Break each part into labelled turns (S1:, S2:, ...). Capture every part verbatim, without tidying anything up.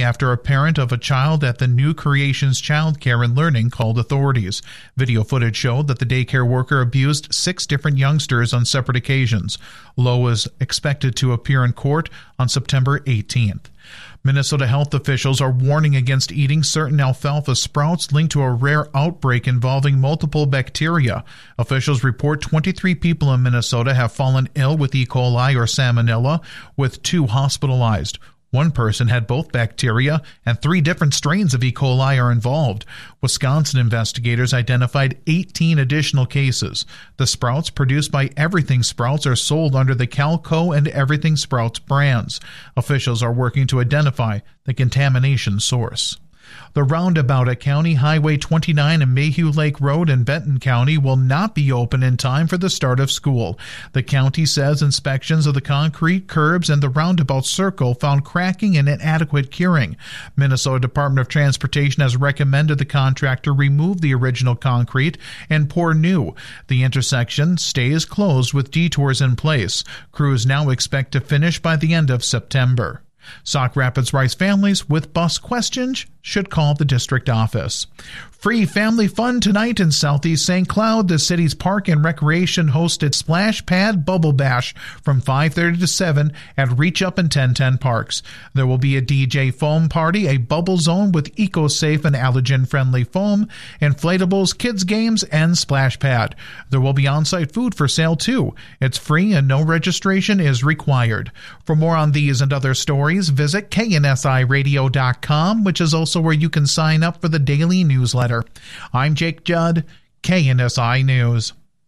S1: after a parent of a child at the New Creations Child Care and Learning called authorities. Video footage showed that the daycare worker abused six different youngsters on separate occasions. Lowe is expected to appear in court on September eighteenth. Minnesota health officials are warning against eating certain alfalfa sprouts linked to a rare outbreak involving multiple bacteria. Officials report twenty-three people in Minnesota have fallen ill with E. coli or salmonella, with two hospitalized. One person had both bacteria, and three different strains of E. coli are involved. Wisconsin investigators identified eighteen additional cases. The sprouts produced by Everything Sprouts are sold under the Calco and Everything Sprouts brands. Officials are working to identify the contamination source. The roundabout at County Highway twenty-nine and Mayhew Lake Road in Benton County will not be open in time for the start of school. The county says inspections of the concrete curbs and the roundabout circle found cracking and inadequate curing. Minnesota Department of Transportation has recommended the contractor remove the original concrete and pour new. The intersection stays closed with detours in place. Crews now expect to finish by the end of September. Sauk Rapids Rice families with bus questions should call the district office. Free family fun tonight in southeast Saint Cloud. The city's Park and Recreation hosted Splash Pad Bubble Bash from five thirty to seven at Reach Up and ten ten Parks. There will be a D J foam party, a bubble zone with eco-safe and allergen-friendly foam, inflatables, kids games, and Splash Pad. There will be on-site food for sale too. It's free and no registration is required. For more on these and other stories, visit K N S I radio dot com, which is also where you can sign up for the daily newsletter. I'm Jake Judd, K N S I News.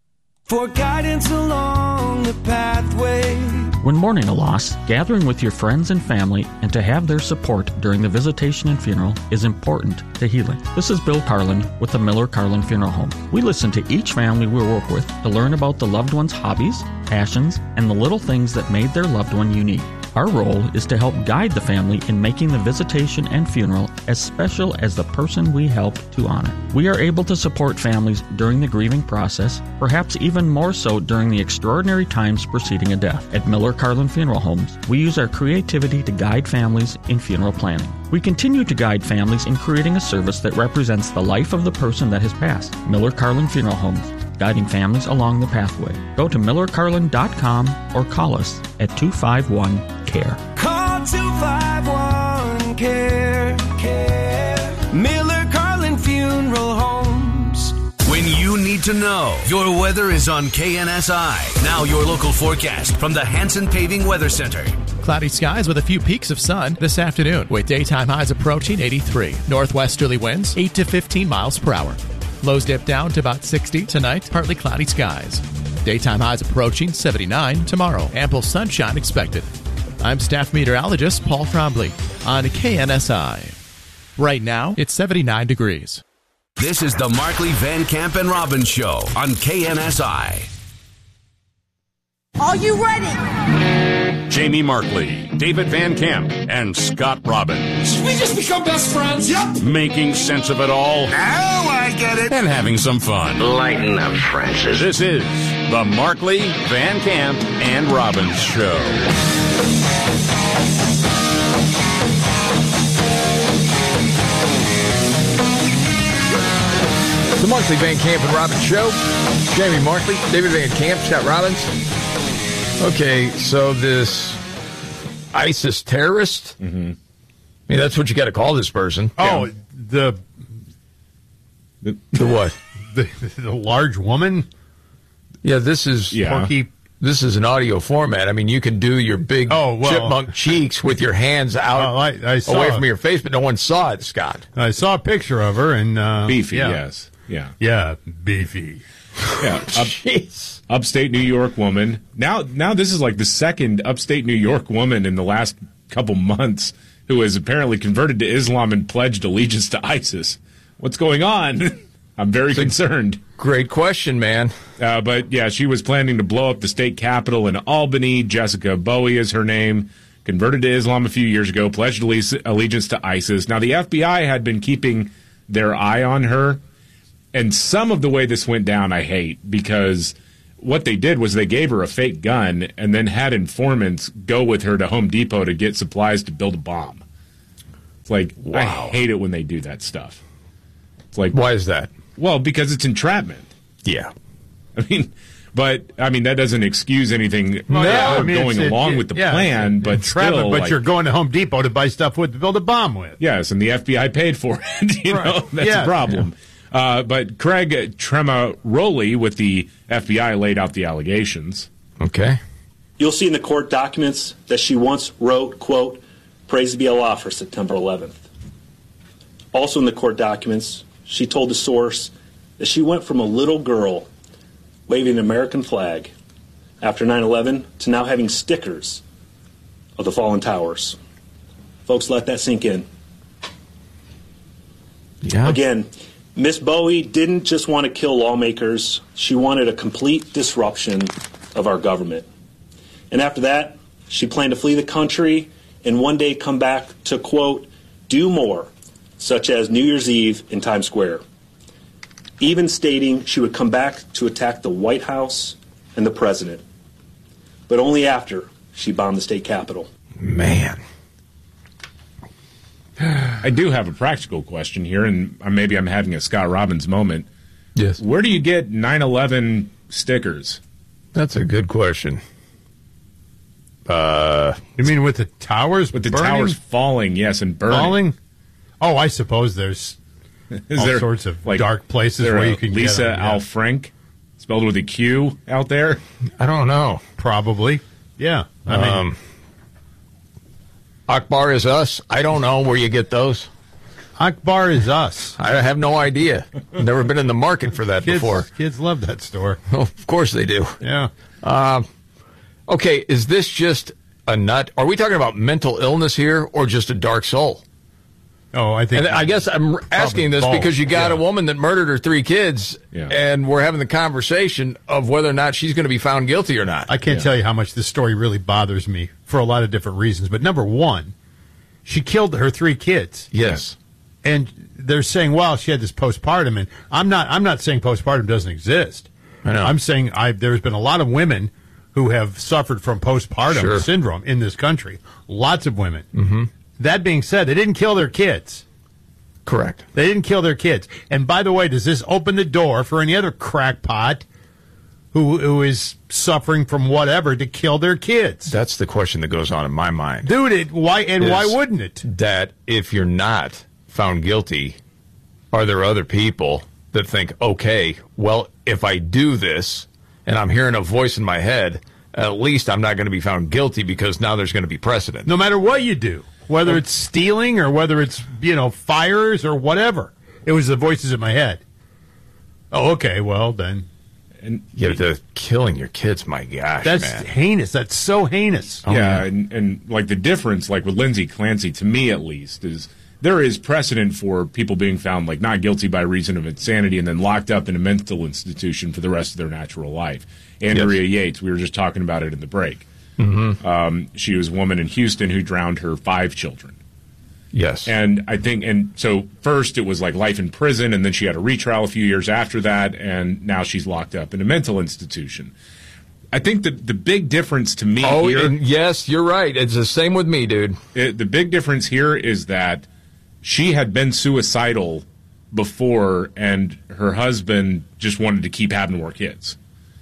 S2: For guidance along the pathway.
S3: When mourning a loss, gathering with your friends and family and to have their support during the visitation and funeral is important to healing. This is Bill Carlin with the Miller Carlin Funeral Home. We listen to each family we work with to learn about the loved one's hobbies, passions, and the little things that made their loved one unique. Our role is to help guide the family in making the visitation and funeral as special as the person we help to honor. We are able to support families during the grieving process, perhaps even more so during the extraordinary times preceding a death. At Miller Carlin Funeral Homes, we use our creativity to guide families in funeral planning. We continue to guide families in creating a service that represents the life of the person that has passed. Miller Carlin Funeral Homes, guiding families along the pathway. Go to miller carlin dot com or call us at two five one, C A R E.
S2: Call two five one, C A R E. C A R E. Miller Carlin Funeral Homes.
S4: When you need to know, your weather is on K N S I. Now your local forecast from the Hanson Paving Weather Center.
S5: Cloudy skies with a few peaks of sun this afternoon, with daytime highs approaching eighty-three. Northwesterly winds eight to fifteen miles per hour. Lows dip down to about sixty tonight, partly cloudy skies. Daytime highs approaching seventy-nine tomorrow. Ample sunshine expected. I'm staff meteorologist Paul Trombley on K N S I. Right now, it's seventy-nine degrees.
S4: This is the Markley, Van Camp, and Robbins Show on K N S I.
S6: Are you ready?
S7: Jamie Markley, David Van Camp, and Scott Robbins.
S8: Did we just become best friends?
S7: Yep. Making sense of it all.
S4: Now I get it.
S7: And having some fun.
S9: Lighten up, Francis.
S7: This is the Markley, Van Camp, and Robbins Show.
S10: The Markley, Van Camp, and Robbins Show. Jamie Markley, David Van Camp, Scott Robbins. Okay, so this ISIS terrorist, mm-hmm. I mean, that's what you got to call this person.
S11: Oh, yeah. the,
S10: the the what?
S11: The, the large woman?
S10: Yeah, this is
S11: yeah. Porky.
S10: This is an audio format. I mean, you can do your big
S11: oh, well,
S10: chipmunk cheeks with your hands out
S11: well, I, I saw,
S10: away from your face, but no one saw it, Scott.
S11: I saw a picture of her. and uh,
S12: Beefy,
S11: yeah.
S12: yes. Yeah.
S11: Yeah, beefy.
S12: Yeah, up, upstate New York woman. Now, now this is like the second upstate New York woman in the last couple months who has apparently converted to Islam and pledged allegiance to ISIS. What's going on? I'm very it's concerned.
S10: Great question, man.
S12: Uh, but yeah, she was planning to blow up the state capitol in Albany. Jessica Bowie is her name. Converted to Islam a few years ago, pledged allegiance to ISIS. Now, the F B I had been keeping their eye on her. And some of the way this went down, I hate, because what they did was they gave her a fake gun and then had informants go with her to Home Depot to get supplies to build a bomb. It's like,
S10: Wow.
S12: I hate it when they do that stuff. It's like,
S10: why is that?
S12: Well, because it's entrapment.
S10: Yeah.
S12: I mean, but, I mean, that doesn't excuse anything
S11: Well,
S12: uh,
S11: yeah, I mean,
S12: going
S11: it's-
S12: along
S11: it-
S12: with the
S11: yeah,
S12: plan,
S11: it's
S12: but
S11: entrapment,
S12: still.
S11: But
S12: like,
S11: you're going to Home Depot to buy stuff with to build a bomb with.
S12: Yes, and the F B I paid for it. you
S11: Right.
S12: know, that's
S11: Yeah.
S12: a problem. Uh, but Craig Tremaroli with the F B I laid out the allegations.
S10: Okay.
S8: You'll see in the court documents that she once wrote, quote, "Praise be Allah" for September eleventh. Also in the court documents, she told the source that she went from a little girl waving an American flag after nine eleven to now having stickers of the fallen towers. Folks, let that sink in.
S10: Yeah.
S8: Again, Miss Bowie didn't just want to kill lawmakers. She wanted a complete disruption of our government. And after that, she planned to flee the country and one day come back to, quote, do more, such as New Year's Eve in Times Square. Even stating she would come back to attack the White House and the president. But only after she bombed the state capitol.
S10: Man.
S12: I do have a practical question here, and maybe I'm having a Scott Robbins moment.
S10: Yes.
S12: Where do you get nine eleven stickers?
S10: That's a good question. Uh,
S11: You mean with the towers?
S12: With the
S11: burning?
S12: towers falling, yes, and burning.
S11: Falling? Oh, I suppose there's
S12: Is
S11: all
S12: there,
S11: sorts of
S12: like,
S11: dark places
S12: there
S11: where
S12: a
S11: you can
S12: Lisa
S11: get 'em, yeah.
S12: Al Frank, spelled with a Q, out there?
S10: I don't know.
S11: Probably. Yeah. I mean,
S10: Um, Akbar is Us. I don't know where you get those.
S11: Akbar is Us.
S10: I have no idea. Never been in the market for that
S11: Kids,
S10: before.
S11: kids love that store.
S10: Oh, of course they do.
S11: Yeah.
S10: Um, okay, is this just a nut? Are we talking about mental illness here or just a dark soul?
S11: Oh, I think.
S10: And I guess I'm asking this
S11: both,
S10: because you got
S11: yeah.
S10: a woman that murdered her three kids,
S12: Yeah.
S10: and we're having the conversation of whether or not she's going to be found guilty or not.
S11: I can't
S12: Yeah.
S11: tell you how much this story really bothers me for a lot of different reasons. But number one, she killed her three kids.
S10: Yes.
S11: And they're saying, well, she had this postpartum, and I'm not. I'm not saying postpartum doesn't exist.
S10: I know.
S11: I'm saying I, there's been a lot of women who have suffered from postpartum
S10: Sure.
S11: syndrome in this country. Lots of women. Mm-hmm. That being said, they didn't kill their kids.
S10: Correct.
S11: They didn't kill their kids. And by the way, does this open the door for any other crackpot who who is suffering from whatever to kill their kids?
S10: That's the question that goes on in my mind.
S11: Dude, it, why and
S10: Is
S11: why wouldn't it?
S10: That if you're not found guilty, are there other people that think, okay, well, if I do this and I'm hearing a voice in my head, at least I'm not going to be found guilty because now there's going to be precedent.
S11: No matter what you do, whether it's stealing or whether it's, you know, fires or whatever. It was the voices in my head. Oh, okay, well, then.
S12: And
S10: Yeah, the killing your kids, my gosh,
S11: That's
S10: man.
S11: heinous. That's so heinous.
S12: yeah, and, and like the difference, like with Lindsay Clancy, to me at least, is there is precedent for people being found like not guilty by reason of insanity and then locked up in a mental institution for the rest of their natural life. Andrea Yates, we were just talking about it in the break.
S10: Mm-hmm.
S12: Um, she was a woman in Houston who drowned her five children.
S10: Yes.
S12: And I think, and so first it was like life in prison, and then she had a retrial a few years after that, and now she's locked up in a mental institution. I think the the big difference to me
S10: oh,
S12: here,
S10: and yes, you're right. It's the same with me, dude.
S12: it, the big difference here is that she had been suicidal before, and her husband just wanted to keep having more kids.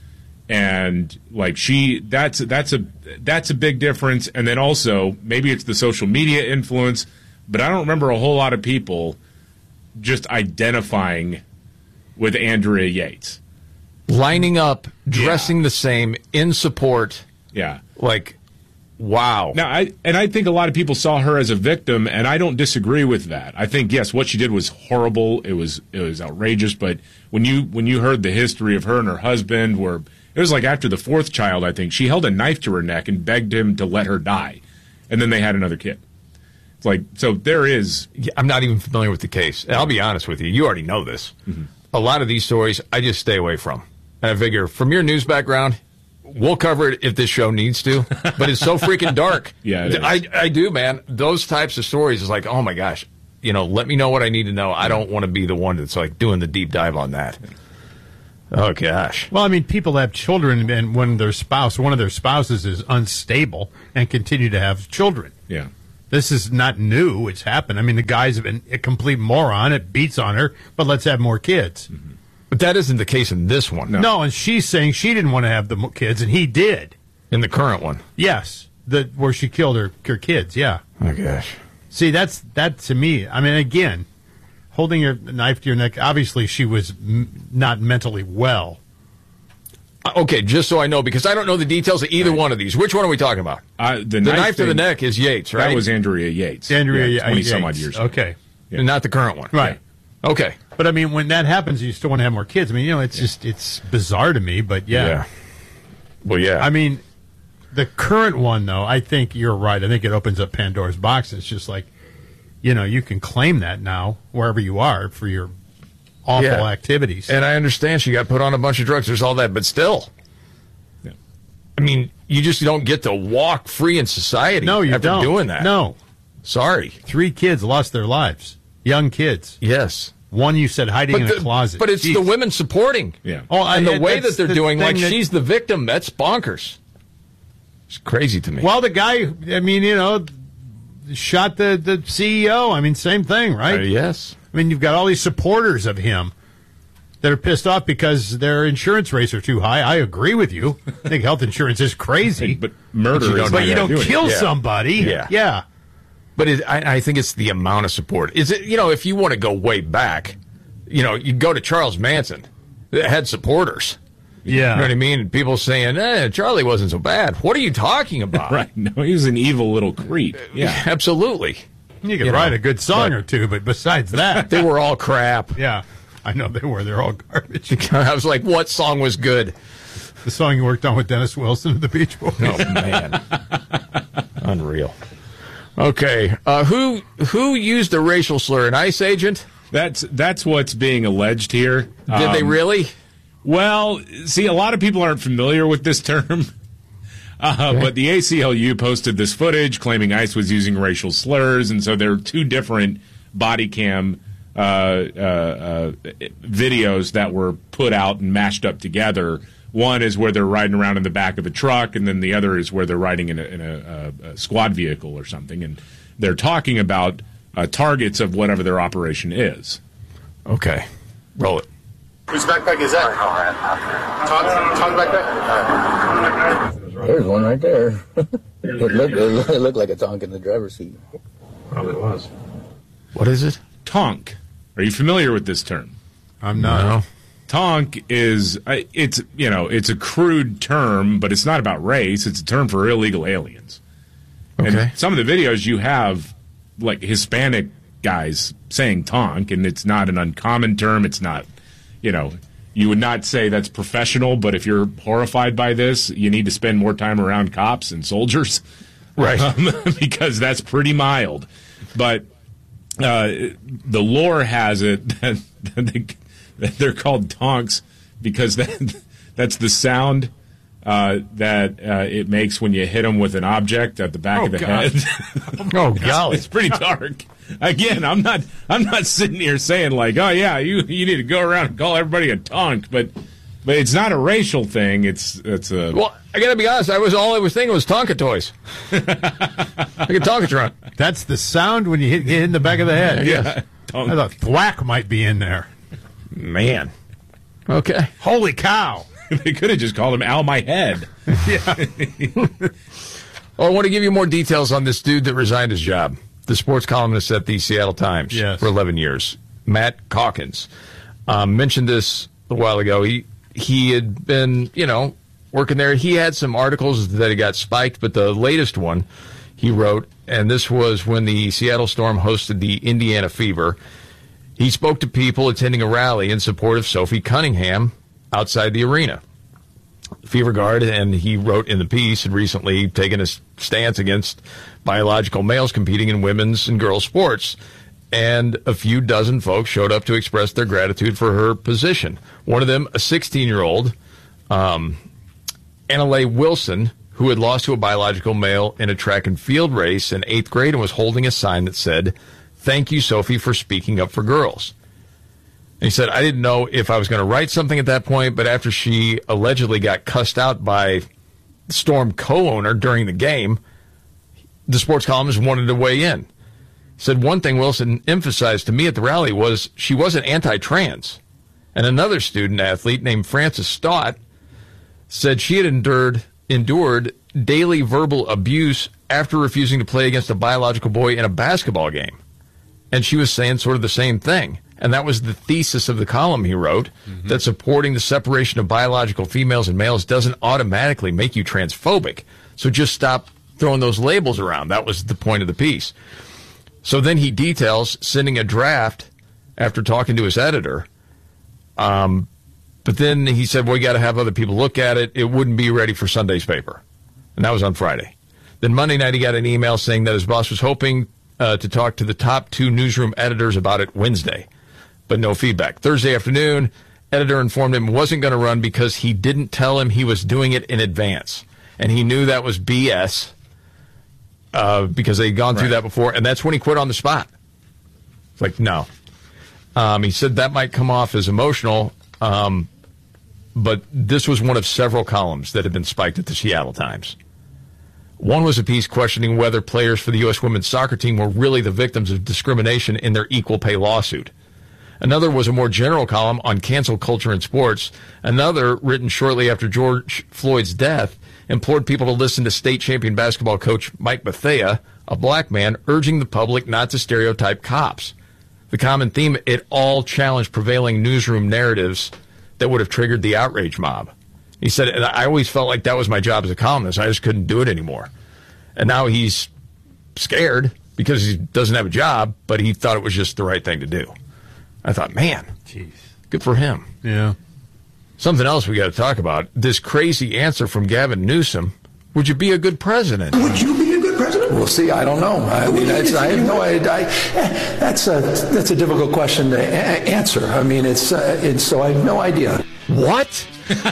S12: And like she, that's that's a that's a big difference. And then also maybe it's the social media influence, but I don't remember a whole lot of people just identifying with Andrea Yates,
S10: Lining up, dressing the same, in support.
S12: yeah.
S10: Like, wow.
S12: Now, I and I think a lot of people saw her as a victim, and I don't disagree with that. I think yes, what she did was horrible. It was it was outrageous. But when you when you heard the history of her and her husband, where it was like after the fourth child, I think she held a knife to her neck and begged him to let her die, and then they had another kid. It's like so there is.
S10: Yeah, I'm not even familiar with the case. And I'll be honest with you. You already know this. Mm-hmm. A lot of these stories I just stay away from. And I figure from your news background, we'll cover it if this show needs to. But it's so freaking dark.
S12: Yeah, it is.
S10: I, I do, man. Those types of stories is like, oh, my gosh. You know, let me know what I need to know. I don't want to be the one that's like doing the deep dive on that. Oh, gosh.
S11: Well, I mean, people have children, and when their spouse, one of their spouses is unstable and continue to have children.
S12: Yeah.
S11: This is not new. It's happened. I mean, the guy's been a complete moron. It beats on her, but let's have more kids.
S10: Mm-hmm. But that isn't the case in this one.
S11: No. no, and she's saying she didn't want to have the kids, and he did.
S10: In the current one?
S11: Yes, the where she killed her, her kids, yeah.
S10: Oh, gosh.
S11: See, that's that to me. I mean, again, holding your knife to your neck, obviously she was m- not mentally well.
S10: Okay, just so I know, because I don't know the details of either right. one of these. Which one are we talking about?
S12: Uh, the
S10: the
S12: knife,
S10: knife
S12: thing,
S10: to the neck is Yates, right?
S12: That was Andrea Yates.
S11: Andrea
S12: yeah, twenty
S11: Yates.
S12: some odd years ago.
S11: Okay.
S10: Yeah. And not the current one.
S11: Right.
S10: Yeah. Okay.
S11: But, I mean, when that happens, you still want to have more kids. I mean, you know, it's yeah. just, it's bizarre to me, but yeah.
S10: yeah. Well, yeah.
S11: I mean, the current one, though, I think you're right. I think it opens up Pandora's box. It's just like, you know, you can claim that now, wherever you are, for your awful
S10: yeah.
S11: activities.
S10: And I understand she got put on a bunch of drugs. There's all that, but still. I mean, you just don't get to walk free in society
S11: no, you
S10: after
S11: don't.
S10: doing that.
S11: No.
S10: Sorry.
S11: Three kids lost their lives. Young kids.
S10: Yes.
S11: One you said hiding
S10: but
S11: in
S10: the,
S11: a closet.
S10: But it's Jeez. the women supporting.
S12: Yeah.
S11: Oh,
S10: and
S11: I,
S10: the way that they're
S11: the
S10: doing, like
S11: that,
S10: she's the victim, that's bonkers. It's crazy to me.
S11: Well, the guy, I mean, you know, shot the, the C E O. I mean, same thing, right?
S10: Uh, yes.
S11: I mean, you've got all these supporters of him that are pissed off because their insurance rates are too high. I agree with you. I think health insurance is crazy.
S12: But murder
S11: but you
S12: is
S11: But you don't
S12: do
S11: kill
S10: yeah.
S11: somebody.
S10: Yeah.
S11: Yeah.
S10: But it, I, I think it's the amount of support. Is it, you know, if you want to go way back, you know, you go to Charles Manson. It had supporters.
S11: Yeah.
S10: You know what I mean? And people saying, eh, Charlie wasn't so bad. What are you talking about?
S12: Right. No, he was an evil little creep. Yeah.
S10: Absolutely.
S11: You could
S10: you
S11: write
S10: know,
S11: a good song
S10: but,
S11: or two, but besides that.
S10: They were all crap.
S11: Yeah. I know they were. They're all garbage.
S10: I was like, what song was good?
S11: The song you worked on with Dennis Wilson of the Beach Boys.
S10: Oh, man. Unreal. Okay. Uh, who who used a racial slur? An ICE agent?
S12: That's that's what's being alleged here.
S10: Did um, they really?
S12: Well, see, a lot of people aren't familiar with this term. Uh, okay. But the A C L U posted this footage claiming ICE was using racial slurs, and so there are two different body cam uh, uh, uh, videos that were put out and mashed up together. One is where they're riding around in the back of a truck, and then the other is where they're riding in a, in a, a, a squad vehicle or something, and they're talking about uh, targets of whatever their operation is.
S10: Okay. Roll it.
S9: Whose backpack is that? Tom's, Tom's backpack?
S13: There's one right there. it, looked, it looked like a Tonk in the driver's seat.
S9: Probably was.
S10: What is it?
S12: Tonk. Are you familiar with this term?
S11: I'm not.
S10: No.
S12: Tonk is, uh, it's, you know, it's a crude term, but it's not about race. It's a term for illegal aliens.
S10: Okay.
S12: And some of the videos you have, like, Hispanic guys saying tonk, and it's not an uncommon term. It's not, you know, you would not say that's professional, but if you're horrified by this, you need to spend more time around cops and soldiers.
S10: Right.
S12: Um, because that's pretty mild. But uh, the lore has it that, that, they, that they're called tonks because that, that's the sound uh, that uh, it makes when you hit them with an object at the back
S11: oh,
S12: of the
S11: God.
S12: head.
S10: Oh, golly.
S12: It's pretty dark. Again, I'm not I'm not sitting here saying like, oh yeah, you you need to go around and call everybody a tonk, but but it's not a racial thing. It's it's a
S10: well. I gotta be honest. I was all I was thinking was Tonka toys, like a Tonkatron.
S11: That's the sound when you hit, hit in the back of the head.
S12: Yeah,
S11: I thought thwack might be in there.
S10: Man, okay.
S11: Holy cow!
S12: They could have just called him Al My Head.
S11: Yeah.
S10: Well, I want to give you more details on this dude that resigned his job. The sports columnist at the Seattle Times
S11: yes.
S10: for eleven years, Matt Calkins, um, mentioned this a while ago. He he had been, you know, working there. He had some articles that he got spiked, but the latest one he wrote, and this was when the Seattle Storm hosted the Indiana Fever. He spoke to people attending a rally in support of Sophie Cunningham outside the arena. Fever Guard, and he wrote in the piece, had recently taken a stance against biological males competing in women's and girls' sports. And a few dozen folks showed up to express their gratitude for her position. One of them, a sixteen-year-old, um, Annalay Wilson, who had lost to a biological male in a track and field race in eighth grade and was holding a sign that said, "Thank you, Sophie, for speaking up for girls." And he said, I didn't know if I was going to write something at that point, but after she allegedly got cussed out by the Storm co-owner during the game, the sports columnist wanted to weigh in. Said one thing Wilson emphasized to me at the rally was she wasn't anti-trans. And another student athlete named Frances Stott said she had endured endured daily verbal abuse after refusing to play against a biological boy in a basketball game. And she was saying sort of the same thing. And that was the thesis of the column he wrote, mm-hmm. that supporting the separation of biological females and males doesn't automatically make you transphobic. So just stop throwing those labels around. That was the point of the piece. So then he details sending a draft after talking to his editor. Um, but then he said, well, we got to have other people look at it. It wouldn't be ready for Sunday's paper. And that was on Friday. Then Monday night, he got an email saying that his boss was hoping uh, to talk to the top two newsroom editors about it Wednesday, but no feedback. Thursday afternoon, editor informed him it wasn't going to run because he didn't tell him he was doing it in advance. And he knew that was B S uh, because they'd gone through right. that before. And that's when he quit on the spot. It's like, no. Um, he said that might come off as emotional, um, but this was one of several columns that had been spiked at the Seattle Times. One was a piece questioning whether players for the U S women's soccer team were really the victims of discrimination in their equal pay lawsuit. Another was a more general column on cancel culture in sports. Another, written shortly after George Floyd's death, implored people to listen to state champion basketball coach Mike Bethea, a black man, urging the public not to stereotype cops. The common theme, it all challenged prevailing newsroom narratives that would have triggered the outrage mob. He said, and I always felt like that was my job as a columnist. I just couldn't do it anymore. And now he's scared because he doesn't have a job, but he thought it was just the right thing to do. I thought, man,
S11: jeez,
S10: good for him.
S11: Yeah.
S10: Something else we got to talk about. This crazy answer from Gavin Newsom. Would you be a good president?
S14: Would you be a good president? We'll see. I don't know. I mean, it's, I have no idea. That's a that's a difficult question to a- answer. I mean, it's uh, it's so I have no idea.
S10: What?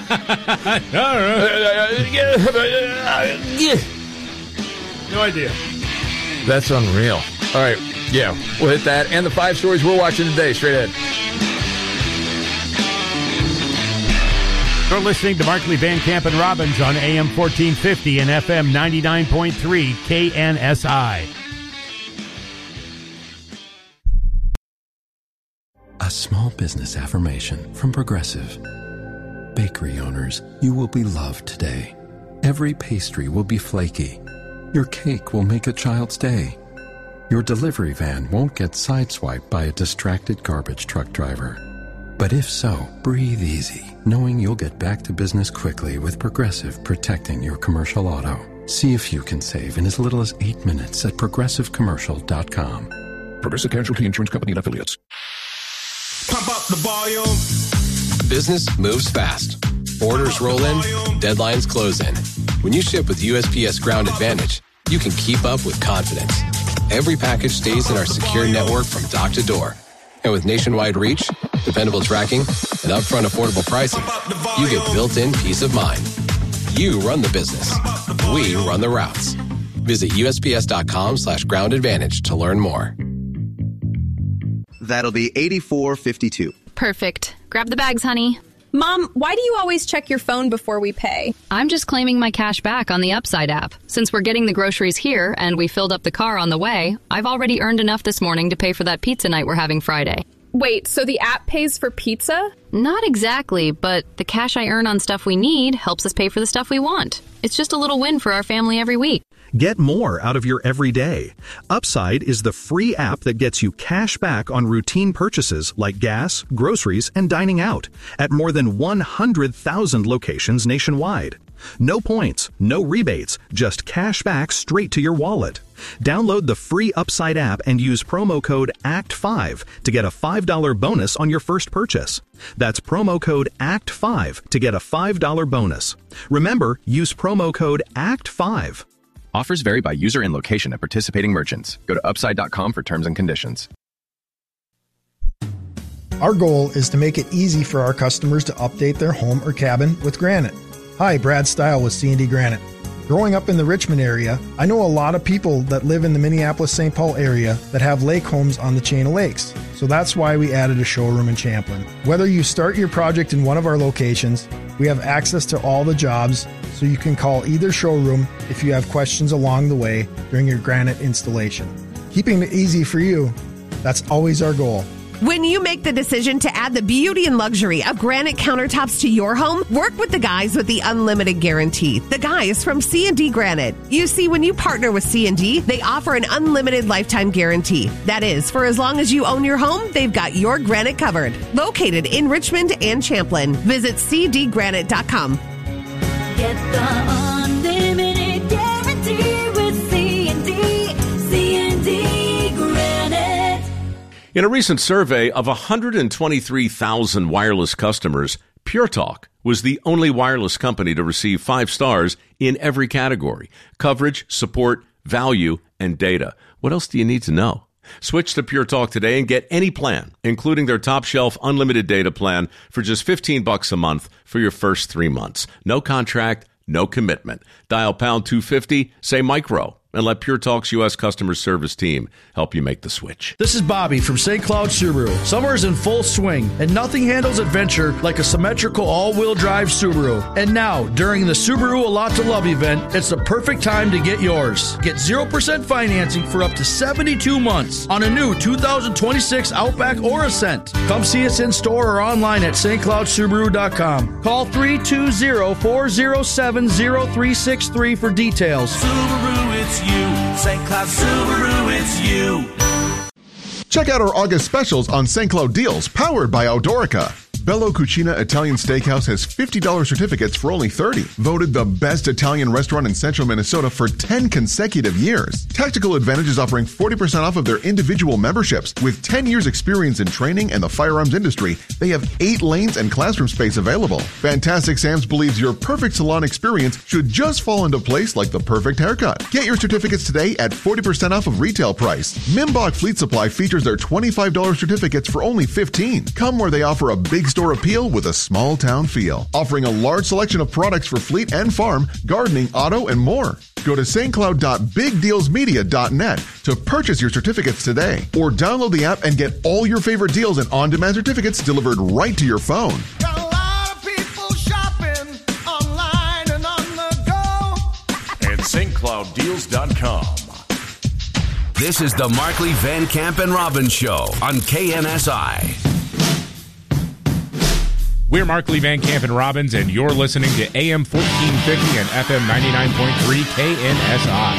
S11: No idea.
S10: That's unreal. All right. Yeah, we'll hit that. And the five stories we're watching today. Straight ahead.
S11: You're listening to Markley, Van Camp, and Robbins on A M fourteen fifty and F M ninety-nine point three K N S I.
S15: A small business affirmation from Progressive. Bakery owners, you will be loved today. Every pastry will be flaky. Your cake will make a child's day. Your delivery van won't get sideswiped by a distracted garbage truck driver. But if so, breathe easy, knowing you'll get back to business quickly with Progressive protecting your commercial auto. See if you can save in as little as eight minutes at progressive commercial dot com.
S16: Progressive Casualty Insurance Company and Affiliates.
S2: Pump up the volume.
S17: Business moves fast. Orders roll in, deadlines close in. When you ship with U S P S Ground Advantage, you can keep up with confidence. Every package stays in our secure network from dock to door. And with nationwide reach, dependable tracking, and upfront affordable pricing, you get built-in peace of mind. You run the business. We run the routes. Visit U S P S dot com slash ground advantage to learn more.
S18: That'll be eighty-four fifty-two.
S19: Perfect. Grab the bags, honey.
S20: Mom, why do you always check your phone before we pay?
S19: I'm just claiming my cash back on the Upside app. Since we're getting the groceries here and we filled up the car on the way, I've already earned enough this morning to pay for that pizza night we're having Friday.
S20: Wait, so the app pays for pizza?
S19: Not exactly, but the cash I earn on stuff we need helps us pay for the stuff we want. It's just a little win for our family every week.
S21: Get more out of your everyday. Upside is the free app that gets you cash back on routine purchases like gas, groceries, and dining out at more than one hundred thousand locations nationwide. No points, no rebates, just cash back straight to your wallet. Download the free Upside app and use promo code A C T five to get a five dollars bonus on your first purchase. That's promo code A C T five to get a five dollars bonus. Remember, use promo code A C T five.
S22: Offers vary by user and location at participating merchants. Go to upside dot com for terms and conditions.
S23: Our goal is to make it easy for our customers to update their home or cabin with Granite. Hi, Brad Stile with C and D Granite. Growing up in the Richmond area, I know a lot of people that live in the Minneapolis-Saint Paul area that have lake homes on the chain of lakes. So that's why we added a showroom in Champlin. Whether you start your project in one of our locations, we have access to all the jobs, so you can call either showroom if you have questions along the way during your granite installation. Keeping it easy for you, that's always our goal.
S1: When you make the decision to add the beauty and luxury of granite countertops to your home, work with the guys with the unlimited guarantee. The guys from C and D Granite. You see, when you partner with C and D, they offer an unlimited lifetime guarantee. That is, for as long as you own your home, they've got your granite covered. Located in Richmond and Champlin. Visit c d granite dot com.
S6: Get the unlimited guarantee with C and D. C and D Granite.
S3: In a recent survey of one hundred twenty-three thousand wireless customers, Pure Talk was the only wireless company to receive five stars in every category: coverage, support, value, and data. What else do you need to know? Switch to Pure Talk today and get any plan, including their top shelf unlimited data plan, for just fifteen bucks a month for your first three months. No contract, no commitment. Dial pound two fifty, say micro, and let Pure Talk's U S customer service team help you make the switch.
S5: This is Bobby from Saint Cloud Subaru. Summer is in full swing, and nothing handles adventure like a symmetrical all-wheel drive Subaru. And now, during the Subaru A Lot to Love event, it's the perfect time to get yours. Get zero percent financing for up to seventy-two months on a new two thousand twenty-six Outback or Ascent. Come see us in store or online at st cloud subaru dot com. Call three two zero, four zero seven, zero three six three for details.
S2: Subaru, it's you. Saint Cloud Subaru, it's you.
S24: Check out our August specials on Saint Cloud deals, powered by Eldorica. Bello Cucina Italian Steakhouse has fifty dollars certificates for only thirty dollars. Voted the best Italian restaurant in central Minnesota for ten consecutive years. Tactical Advantage is offering forty percent off of their individual memberships. With ten years experience in training and the firearms industry, they have eight lanes and classroom space available. Fantastic Sam's believes your perfect salon experience should just fall into place like the perfect haircut. Get your certificates today at forty percent off of retail price. Mimbach Fleet Supply features their twenty-five dollars certificates for only fifteen dollars. Come where they offer a big store appeal with a small town feel, offering a large selection of products for fleet and farm, gardening, auto, and more. Go to st cloud dot big deals media dot net to purchase your certificates today, or download the app and get all your favorite deals and on-demand certificates delivered right to your phone.
S2: Got a lot of people shopping online and on the go
S4: at st cloud deals dot com. This is the Markley, Van Camp, and Robbins Show on K N S I.
S12: We're Markley, Van Camp, and Robbins, and you're listening to A M fourteen fifty and F M ninety-nine point three K N S I.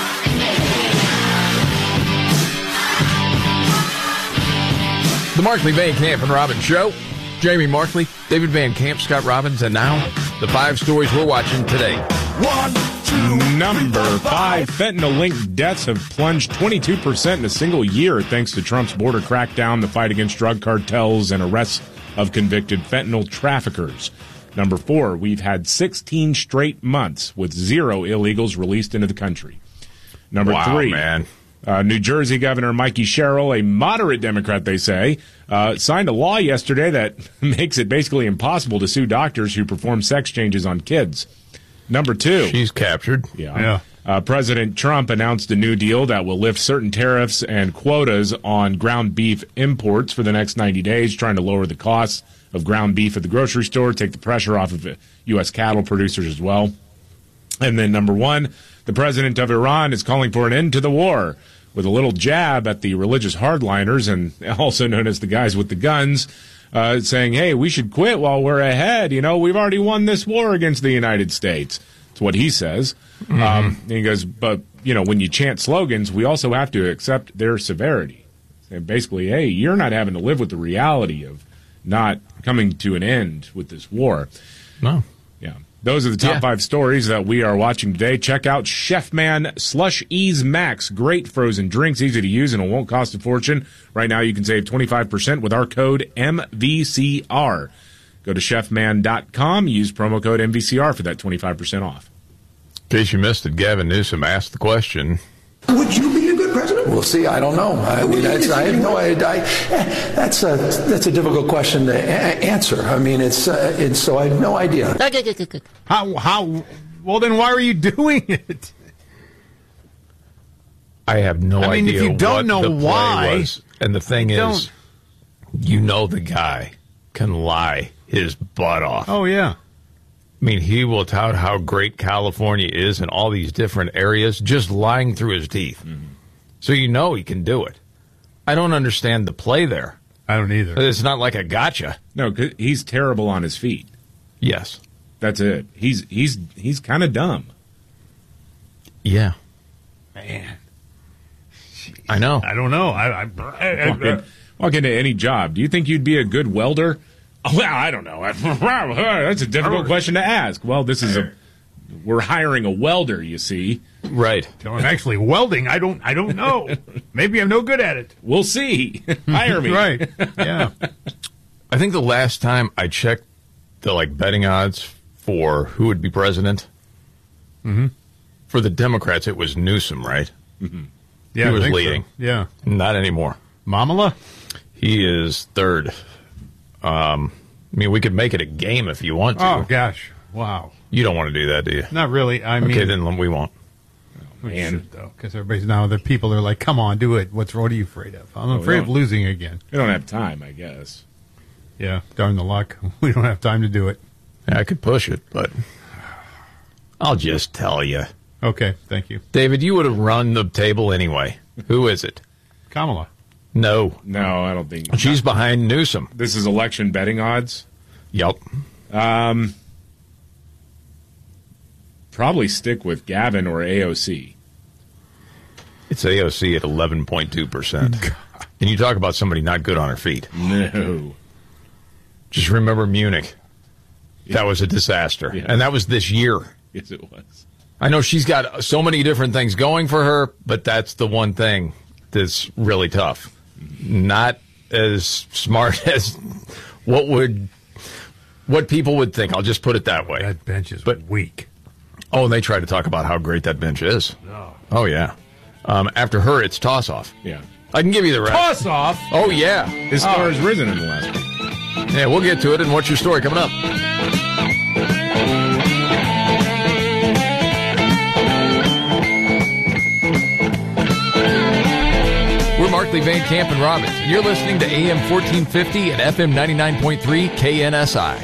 S10: The Markley, Van Camp, and Robbins Show. Jamie Markley, David Van Camp, Scott Robbins, and now the five stories we're watching today.
S12: One, two, Number five, fentanyl-linked deaths have plunged twenty-two percent in a single year thanks to Trump's border crackdown, the fight against drug cartels, and arrests of convicted fentanyl traffickers. Number four, we've had sixteen straight months with zero illegals released into the country. Number
S10: wow,
S12: three,
S10: man.
S12: Uh, New Jersey Governor Mikey Sherrill, a moderate Democrat, they say, uh, signed a law yesterday that makes it basically impossible to sue doctors who perform sex changes on kids. Number two.
S10: She's captured.
S12: Yeah. yeah. Uh, President Trump announced a new deal that will lift certain tariffs and quotas on ground beef imports for the next ninety days, trying to lower the costs of ground beef at the grocery store, take the pressure off of U S cattle producers as well. And then number one, the president of Iran is calling for an end to the war with a little jab at the religious hardliners, and also known as the guys with the guns, uh, saying, hey, we should quit while we're ahead. You know, we've already won this war against the United States. That's what he says. Mm-hmm. Um, and he goes, but, you know, when you chant slogans, we also have to accept their severity. And basically, hey, you're not having to live with the reality of not coming to an end with this war.
S10: No.
S12: Yeah. Those are the top yeah. five stories that we are watching today. Check out Chef Man Slush Ease Max. Great frozen drinks, easy to use, and it won't cost a fortune. Right now, you can save twenty-five percent with our code M V C R. Go to chef man dot com. Use promo code M V C R for that twenty-five percent off.
S10: In case you missed it, Gavin Newsom asked the question.
S14: Would you be a good president? We'll see. I don't know. I mean, that's, I have no idea. I, that's a that's a difficult question to a- answer. I mean, it's uh, it's so I have no idea.
S11: How how? Well, then why are you doing it?
S10: I have no
S11: I mean,
S10: idea.
S11: if you don't
S10: what
S11: know
S10: the play
S11: why,
S10: was. And the thing is,
S11: don't.
S10: you know the guy can lie his butt off.
S11: Oh yeah.
S10: I mean, he will tout how great California is in all these different areas, just lying through his teeth. Mm-hmm. So you know he can do it. I don't understand the play there.
S11: I don't either.
S10: It's not like a gotcha.
S12: No, 'cause he's terrible on his feet.
S10: Yes.
S12: That's it. He's he's he's kind of dumb.
S10: Yeah.
S11: Man.
S10: I know.
S11: I don't know. I, I, I,
S12: walk, in, walk into any job. Do you think you'd be a good welder? Oh, well, I don't know. That's a difficult question to ask. Well, this is a we're hiring a welder, you see.
S10: Right.
S11: So I'm actually welding. I don't I don't know. Maybe I'm no good at it.
S12: We'll see. Hire me.
S11: Right. Yeah.
S10: I think the last time I checked the like betting odds for who would be president,
S11: mm-hmm.
S10: for the Democrats, it was Newsom, right?
S11: Mm-hmm. Yeah,
S10: he was
S11: I think
S10: leading.
S11: So. Yeah.
S10: Not anymore.
S11: Mamala?
S10: He is third. Um, I mean, we could make it a game if you want to.
S11: Oh, gosh. Wow.
S10: You don't want to do that, do you?
S11: Not really. I mean,
S10: okay, then we won't.
S11: We should, though, because everybody's now, the people are like, come on, do it. What's what are you afraid of? I'm
S12: Well,
S11: afraid
S12: we
S11: of
S12: don't-
S11: losing again.
S12: We don't have time, I guess.
S11: Yeah, darn the luck. We don't have time to do it.
S10: Yeah, I could push it, but I'll just tell you.
S11: Okay, thank you.
S10: David, you would have run the table anyway. Who is it?
S11: Kamala.
S10: No.
S12: No, I don't think.
S10: She's behind Newsom.
S12: This is election betting odds?
S10: Yep.
S12: Um, probably stick with Gavin or A O C.
S10: It's A O C at eleven point two percent. And you talk about somebody not good on her feet.
S12: No.
S10: Just remember Munich. That was a disaster.
S12: Yeah.
S10: And that was this year.
S12: Yes, it was.
S10: I know she's got so many different things going for her, but that's the one thing that's really tough. Not as smart as what would what people would think. I'll just put it that way.
S11: That bench is
S10: but,
S11: weak.
S10: Oh, and they try to talk about how great that bench is.
S11: No.
S10: Oh, yeah. Um, after her, it's toss-off.
S12: Yeah.
S10: I can give you the rest.
S12: Toss off?
S10: Oh, yeah.
S12: His score
S10: Oh.
S12: has risen in the last week.
S10: Yeah, we'll get to it. And what's your story coming up? We're Markley, Van Camp, and Robbins. And you're listening to A M fourteen fifty and F M ninety-nine point three K N S I.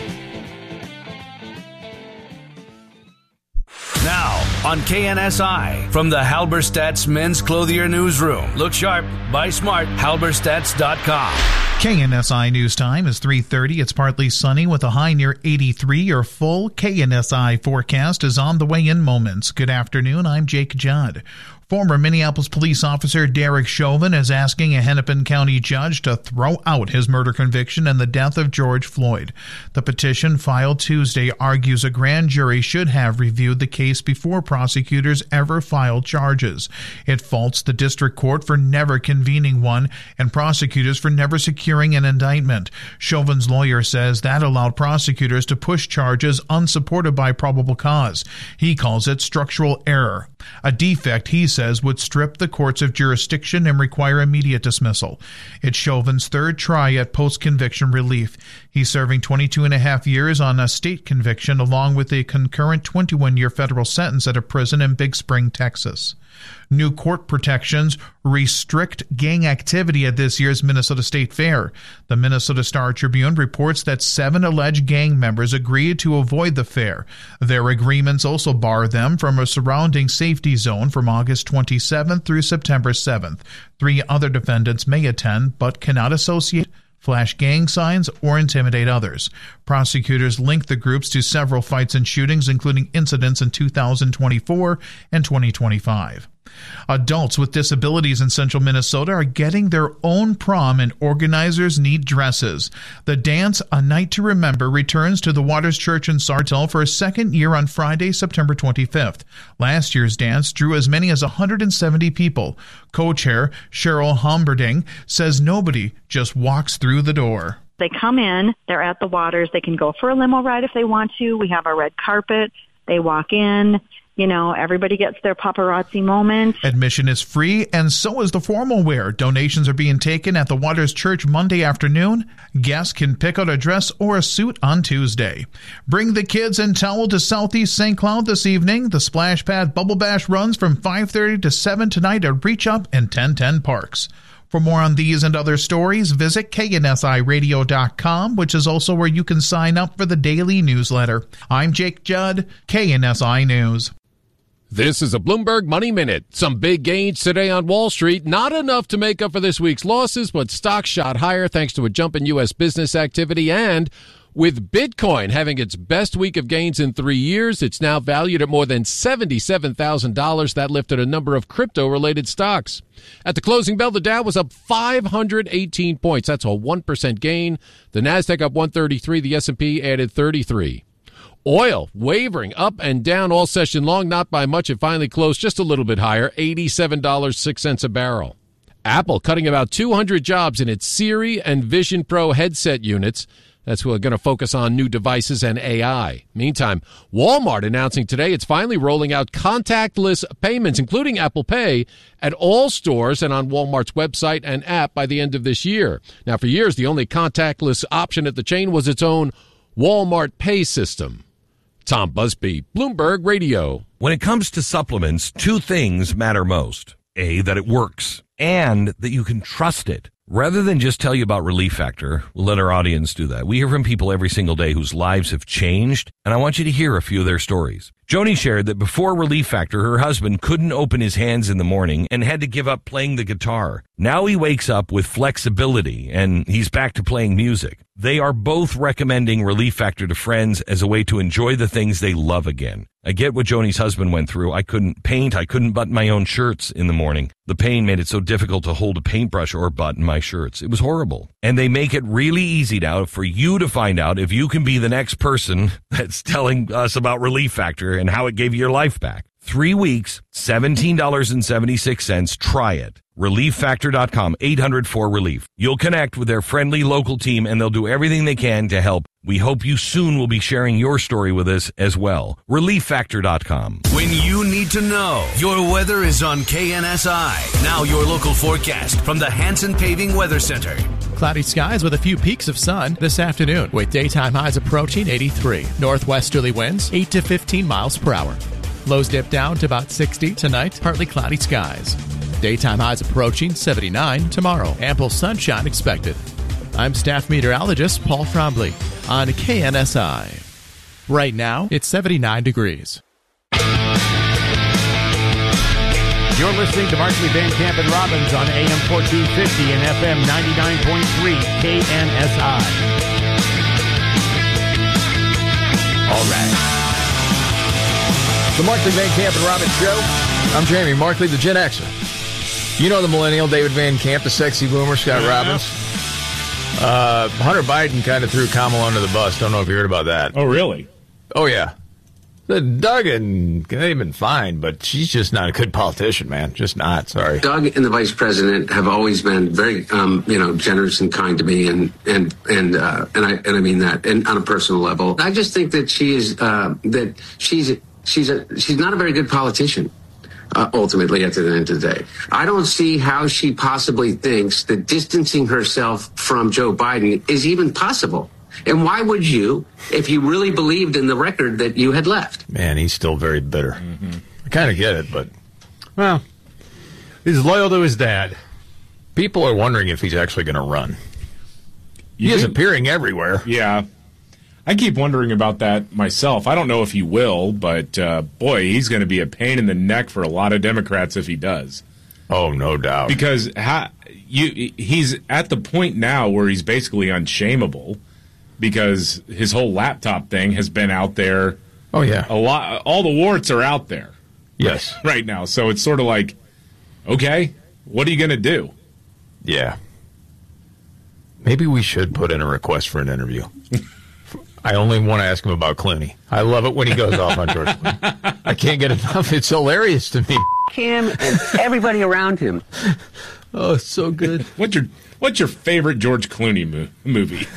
S4: Now, on K N S I, from the Halberstadt's Men's Clothier Newsroom. Look sharp, buy smart, halberstadts dot com.
S7: K N S I News Time is three thirty. It's partly sunny with a high near eighty-three. Your full K N S I forecast is on the way in moments. Good afternoon. I'm Jake Judd. Former Minneapolis police officer Derek Chauvin is asking a Hennepin County judge to throw out his murder conviction in the death of George Floyd. The petition filed Tuesday argues a grand jury should have reviewed the case before prosecutors ever filed charges. It faults the district court for never convening one and prosecutors for never securing an indictment. Chauvin's lawyer says that allowed prosecutors to push charges unsupported by probable cause. He calls it structural error. A defect, he says, would strip the courts of jurisdiction and require immediate dismissal. It's Chauvin's third try at post-conviction relief. He's serving twenty-two and a half years on a state conviction along with a concurrent twenty-one-year federal sentence at a prison in Big Spring, Texas. New court protections restrict gang activity at this year's Minnesota State Fair. The Minnesota Star Tribune reports that seven alleged gang members agreed to avoid the fair. Their agreements also bar them from a surrounding safety zone from August twenty-seventh through September seventh. Three other defendants may attend but cannot associate, flash gang signs, or intimidate others. Prosecutors link the groups to several fights and shootings, including incidents in two thousand twenty-four and twenty twenty-five. Adults with disabilities in central Minnesota are getting their own prom, and organizers need dresses. The dance, A Night to Remember, returns to the Waters Church in Sartell for a second year on Friday, September twenty-fifth. Last year's dance drew as many as one hundred seventy people. Co-chair Cheryl Homberding says nobody just walks through the door.
S8: They come in, they're at the Waters, they can go for a limo ride if they want to. We have our red carpet. They walk in. You know, everybody gets their paparazzi moment.
S7: Admission is free, and so is the formal wear. Donations are being taken at the Waters Church Monday afternoon. Guests can pick out a dress or a suit on Tuesday. Bring the kids and towel to Southeast Saint Cloud this evening. The Splash Pad Bubble Bash runs from five thirty to seven tonight at Reach Up and ten ten Parks. For more on these and other stories, visit K N S I radio dot com, which is also where you can sign up for the daily newsletter. I'm Jake Judd, K N S I News.
S9: This is a Bloomberg Money Minute. Some big gains today on Wall Street. Not enough to make up for this week's losses, but stocks shot higher thanks to a jump in U S business activity. And with Bitcoin having its best week of gains in three years, it's now valued at more than seventy-seven thousand dollars. That lifted a number of crypto-related stocks. At the closing bell, the Dow was up five hundred eighteen points. That's a one percent gain. The Nasdaq up one thirty-three. The S and P added thirty-three. Oil wavering up and down all session long, not by much. It finally closed just a little bit higher, eighty-seven dollars and six cents a barrel. Apple cutting about two hundred jobs in its Siri and Vision Pro headset units. That's going to focus on new devices and A I. Meantime, Walmart announcing today it's finally rolling out contactless payments, including Apple Pay, at all stores and on Walmart's website and app by the end of this year. Now, for years, the only contactless option at the chain was its own Walmart Pay system. Tom Busby, Bloomberg Radio.
S13: When it comes to supplements, two things matter most. A, that it works, and that you can trust it. Rather than just tell you about Relief Factor, we'll let our audience do that. We hear from people every single day whose lives have changed, and I want you to hear a few of their stories. Joni shared that before Relief Factor, her husband couldn't open his hands in the morning and had to give up playing the guitar. Now he wakes up with flexibility, and he's back to playing music. They are both recommending Relief Factor to friends as a way to enjoy the things they love again. I get what Joni's husband went through. I couldn't paint. I couldn't button my own shirts in the morning. The pain made it so difficult to hold a paintbrush or button my shirts. It was horrible. And they make it really easy now for you to find out if you can be the next person that's telling us about Relief Factor and how it gave you your life back. Three weeks, seventeen dollars and seventy-six cents. Try it. relief factor dot com, eight hundred four relief. You'll connect with their friendly local team, and they'll do everything they can to help. We hope you soon will be sharing your story with us as well. relief factor dot com.
S4: When you need to know, your weather is on K N S I. Now your local forecast from the Hanson Paving Weather Center.
S15: Cloudy skies with a few peaks of sun this afternoon, with daytime highs approaching eighty-three. Northwesterly winds eight to fifteen miles per hour. Lows dip down to about sixty tonight, partly cloudy skies. Daytime highs approaching seventy-nine tomorrow. Ample sunshine expected. I'm staff meteorologist Paul Trombley on K N S I. Right now, it's seventy-nine degrees.
S11: You're listening to Markley, Van Camp, and Robbins on A M fourteen fifty and F M ninety-nine point three K N S I.
S10: All right. The Markley, Van Camp, and Robbins Show. I'm Jamie Markley, the Gen Xer. You know the millennial, David Van Camp, the sexy boomer, Scott yeah. Robbins. Uh, Hunter Biden kind of threw Kamala under the bus. Don't know if you heard about that.
S12: Oh, really?
S10: Oh, yeah. The Doug and they've been fine, but she's just not a good politician, man. Just not. Sorry.
S16: Doug and the vice president have always been very, um, you know, generous and kind to me, and and and uh, and I and I mean that, and on a personal level. I just think that she is uh, that she's she's a she's not a very good politician. Uh, ultimately, at the end of the day, I don't see how she possibly thinks that distancing herself from Joe Biden is even possible. And why would you, if you really believed in the record that you had left?
S10: Man, he's still very bitter. Mm-hmm. I kind of get it, but...
S11: Well, he's loyal to his dad.
S10: People are wondering if he's actually going to run. You he think? is appearing everywhere.
S12: Yeah. I keep wondering about that myself. I don't know if he will, but, uh, boy, he's going to be a pain in the neck for a lot of Democrats if he does.
S10: Oh, no doubt.
S12: Because ha- you, he's at the point now where he's basically unshameable. Because his whole laptop thing has been out there.
S10: Oh, yeah.
S12: A lot. All the warts are out there.
S10: Yes.
S12: Right, right now. So it's sort of like, okay, what are you going to do?
S10: Yeah. Maybe we should put in a request for an interview. I only want to ask him about Clooney. I love it when he goes off on George Clooney. I can't get enough. It's hilarious to me.
S16: Him and everybody around him.
S10: Oh, it's so good.
S12: What's your What's your favorite George Clooney mo- movie?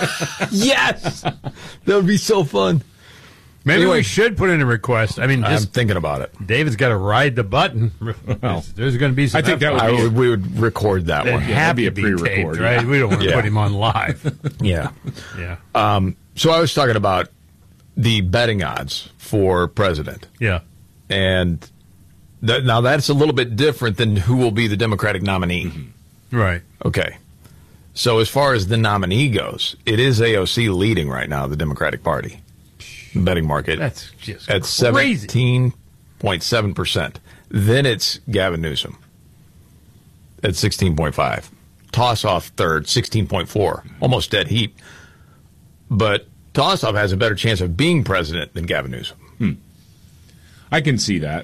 S10: Yes! That would be so fun.
S11: Maybe anyway, we should put in a request. I mean,
S10: I'm thinking about it.
S11: David's got to ride the button. Well, there's going to be some
S12: I think that would,
S10: I
S12: be
S10: would we would record that
S11: one.
S10: Yeah,
S11: have to be a pre-record, taped, right? Yeah. We don't want to yeah. put him on live.
S10: Yeah.
S11: Yeah.
S10: Um, so I was talking about the betting odds for president.
S11: Yeah.
S10: And th- now that's a little bit different than who will be the Democratic nominee. Mm-hmm.
S11: Right.
S10: Okay. So as far as the nominee goes, it is A O C leading right now, the Democratic Party. The betting market.
S11: That's just
S10: at
S11: crazy.
S10: seventeen point seven percent. Then it's Gavin Newsom at sixteen point five. Toss-off third, sixteen point four. Almost dead heat. But Toss-off has a better chance of being president than Gavin Newsom.
S12: Hmm. I can see that.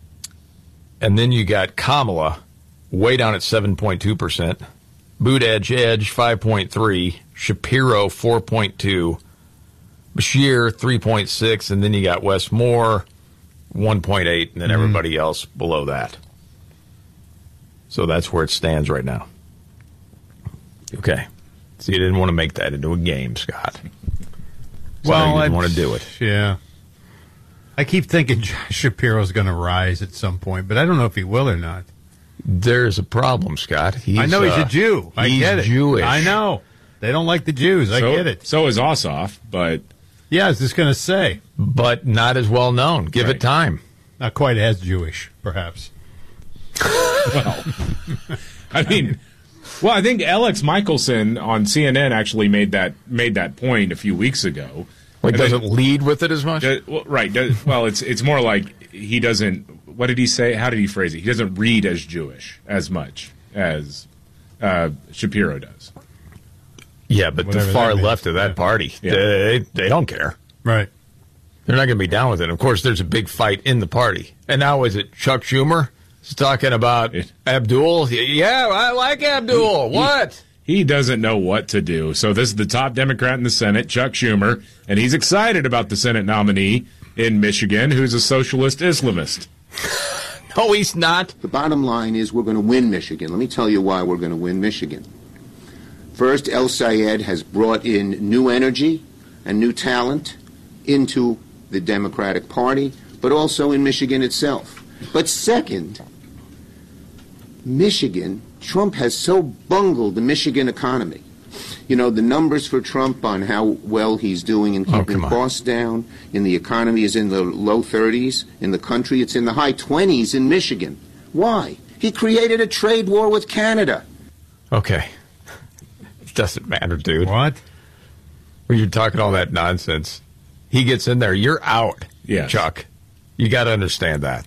S10: And then you got Kamala way down at seven point two percent. Buttigieg, Edge, five point three. Shapiro, four point two. Bashir, three point six. And then you got Wes Moore, one point eight. And then
S11: Mm-hmm.
S10: everybody else below that. So that's where it stands right now. Okay. So you didn't want to make that into a game, Scott. So
S11: Well,
S10: you didn't
S11: I-
S10: want to do it.
S11: Yeah. I keep thinking Josh Shapiro's going to rise at some point, but I don't know if he will or not.
S10: There's a problem, Scott. He's,
S11: I know he's
S10: uh,
S11: a Jew. I
S10: he's
S11: get it.
S10: Jewish.
S11: I know. They don't like the Jews. I
S12: So-
S11: get it.
S12: So is Ossoff, but
S11: Yeah, I was just going to say.
S10: But not as well known. Give
S11: Right.
S10: it time.
S11: Not quite as Jewish, perhaps.
S12: well, I mean, well, I think Alex Michelson on C N N actually made that made that point a few weeks ago.
S10: Like,
S12: And
S10: doesn't
S12: then-
S10: lead with it as much?
S12: Does- well, right. Does, well, it's it's more like he doesn't. What did he say? How did he phrase it? He doesn't read as Jewish as much as uh, Shapiro does.
S10: Yeah, but
S11: Whatever
S10: the
S11: that
S10: far
S11: means.
S10: left of that party,
S12: Yeah.
S10: they, they don't care.
S11: Right.
S10: They're not going to be down with it. Of course, there's a big fight in the party. And now is it Chuck Schumer? He's talking about Abdul. Yeah, I like Abdul.
S12: He-
S10: What?
S12: He doesn't know what to do. So this is the top Democrat in the Senate, Chuck Schumer, and he's excited about the Senate nominee in Michigan, who's a socialist Islamist.
S10: No, he's not.
S17: The bottom line is we're going to win Michigan. Let me tell you why we're going to win Michigan. First, El Sayed has brought in new energy and new talent into the Democratic Party, but also in Michigan itself. But second, Michigan, Trump has so bungled the Michigan economy. You know, the numbers for Trump on how well he's doing in keeping
S10: come on.
S17: costs down in the economy is in the low thirties. In the country, it's in the high twenties in Michigan. Why? He created a trade war with Canada.
S10: Okay. It doesn't matter, dude.
S11: What?
S10: When you're talking all that nonsense, he gets in there. You're out,
S12: Yes.
S10: Chuck. You got to understand that.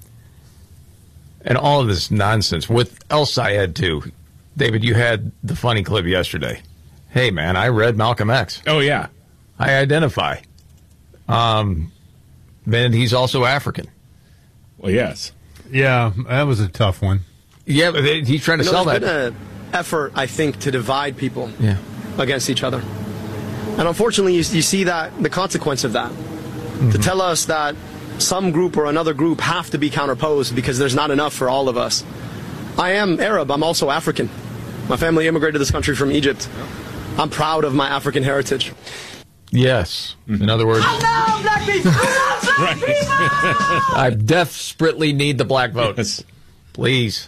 S10: And all of this nonsense with El Sayed, too. David, you had the funny clip yesterday. Hey, man, I read Malcolm X.
S12: Oh, yeah.
S10: I identify. Um, then he's also African.
S12: Well, yes.
S11: Yeah, that was a tough one.
S10: Yeah, but they- he's trying to
S18: You know,
S10: sell
S18: there's
S10: that.
S18: been an effort, I think, to divide people
S10: Yeah.
S18: against each other. And unfortunately, you, you see that the consequence of that. To tell us that some group or another group have to be counterposed because there's not enough for all of us. I am Arab. I'm also African. My family immigrated to this country from Egypt. I'm proud of my African heritage.
S10: Yes. In other words,
S6: love black people. I love black people.
S10: I desperately need the black vote.
S12: Yes.
S10: Please.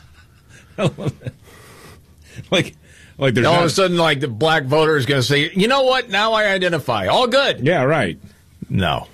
S12: Like, like there's
S10: all
S12: not-
S10: of a sudden, like the black voter is going to say, you know what? Now I identify. All good.
S12: Yeah, right.
S10: No.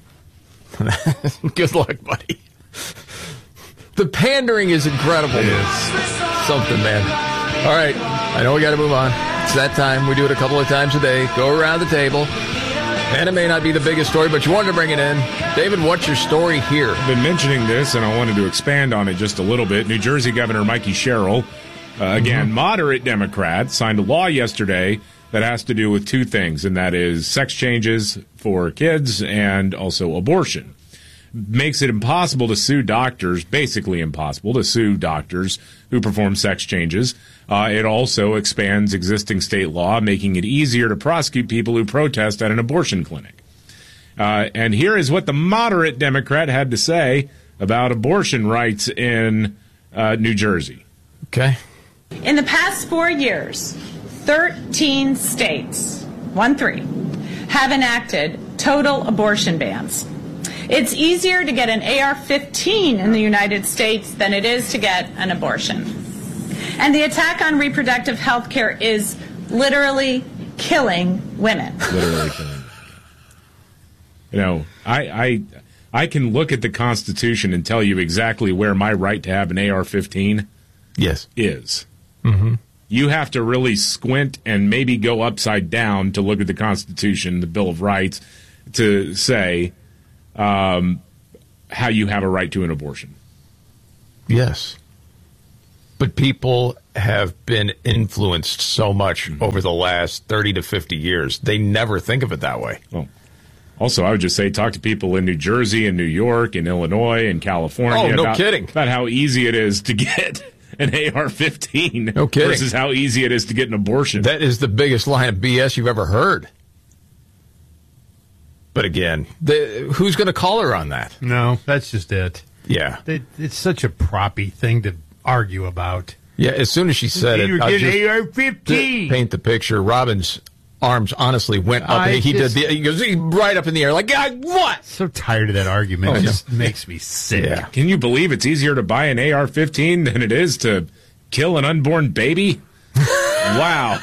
S10: Good luck, buddy. The pandering is incredible. It is something, man. All right. I know we got to move on. It's that time. We do it a couple of times a day. Go around the table. And it may not be the biggest story, but you wanted to bring it in. David, what's your story here?
S12: I've been mentioning this, and I wanted to expand on it just a little bit. New Jersey Governor Mikey Sherrill, uh, again,
S10: Mm-hmm.
S12: moderate Democrat, signed a law yesterday that has to do with two things, and that is sex changes for kids and also abortion. Makes it impossible to sue doctors, basically impossible to sue doctors who perform sex changes. Uh, it also expands existing state law, making it easier to prosecute people who protest at an abortion clinic. Uh, and here is what the moderate Democrat had to say about abortion rights in uh, New Jersey.
S10: Okay.
S19: In the past four years, thirteen states, one three, have enacted total abortion bans. It's easier to get an A R fifteen in the United States than it is to get an abortion. And the attack on reproductive health care is literally killing women.
S12: Literally killing. You know, I, I I can look at the Constitution and tell you exactly where my right to have an A R fifteen
S10: yes.
S12: is.
S10: Mm-hmm.
S12: You have to really squint and maybe go upside down to look at the Constitution, the Bill of Rights, to say um, how you have a right to an abortion.
S10: Yes. But people have been influenced so much mm-hmm. over the last thirty to fifty years. They never think of it that way.
S12: Well, also, I would just say talk to people in New Jersey and New York and Illinois and California.
S10: Oh, no
S12: about,
S10: kidding.
S12: About how easy it is to get an A R fifteen
S10: no kidding.
S12: versus how easy it is to get an abortion.
S10: That is the biggest line of B S you've ever heard. But again, the, who's going to call her on that?
S11: No, that's just it.
S10: Yeah.
S11: It, it's such a proppy thing to argue about.
S10: Yeah, as soon as she said
S11: you
S10: it, I'll just
S11: A R fifteen.
S10: paint the picture. Robin's arms honestly went up.
S11: I
S10: he
S11: just,
S10: did. The, he goes he, right up in the air, like, God, what?
S11: So tired of that argument.
S10: Oh,
S11: it
S10: no.
S11: just makes me sick.
S10: Yeah.
S12: Can you believe it's easier to buy an A R fifteen than it is to kill an unborn baby? Wow.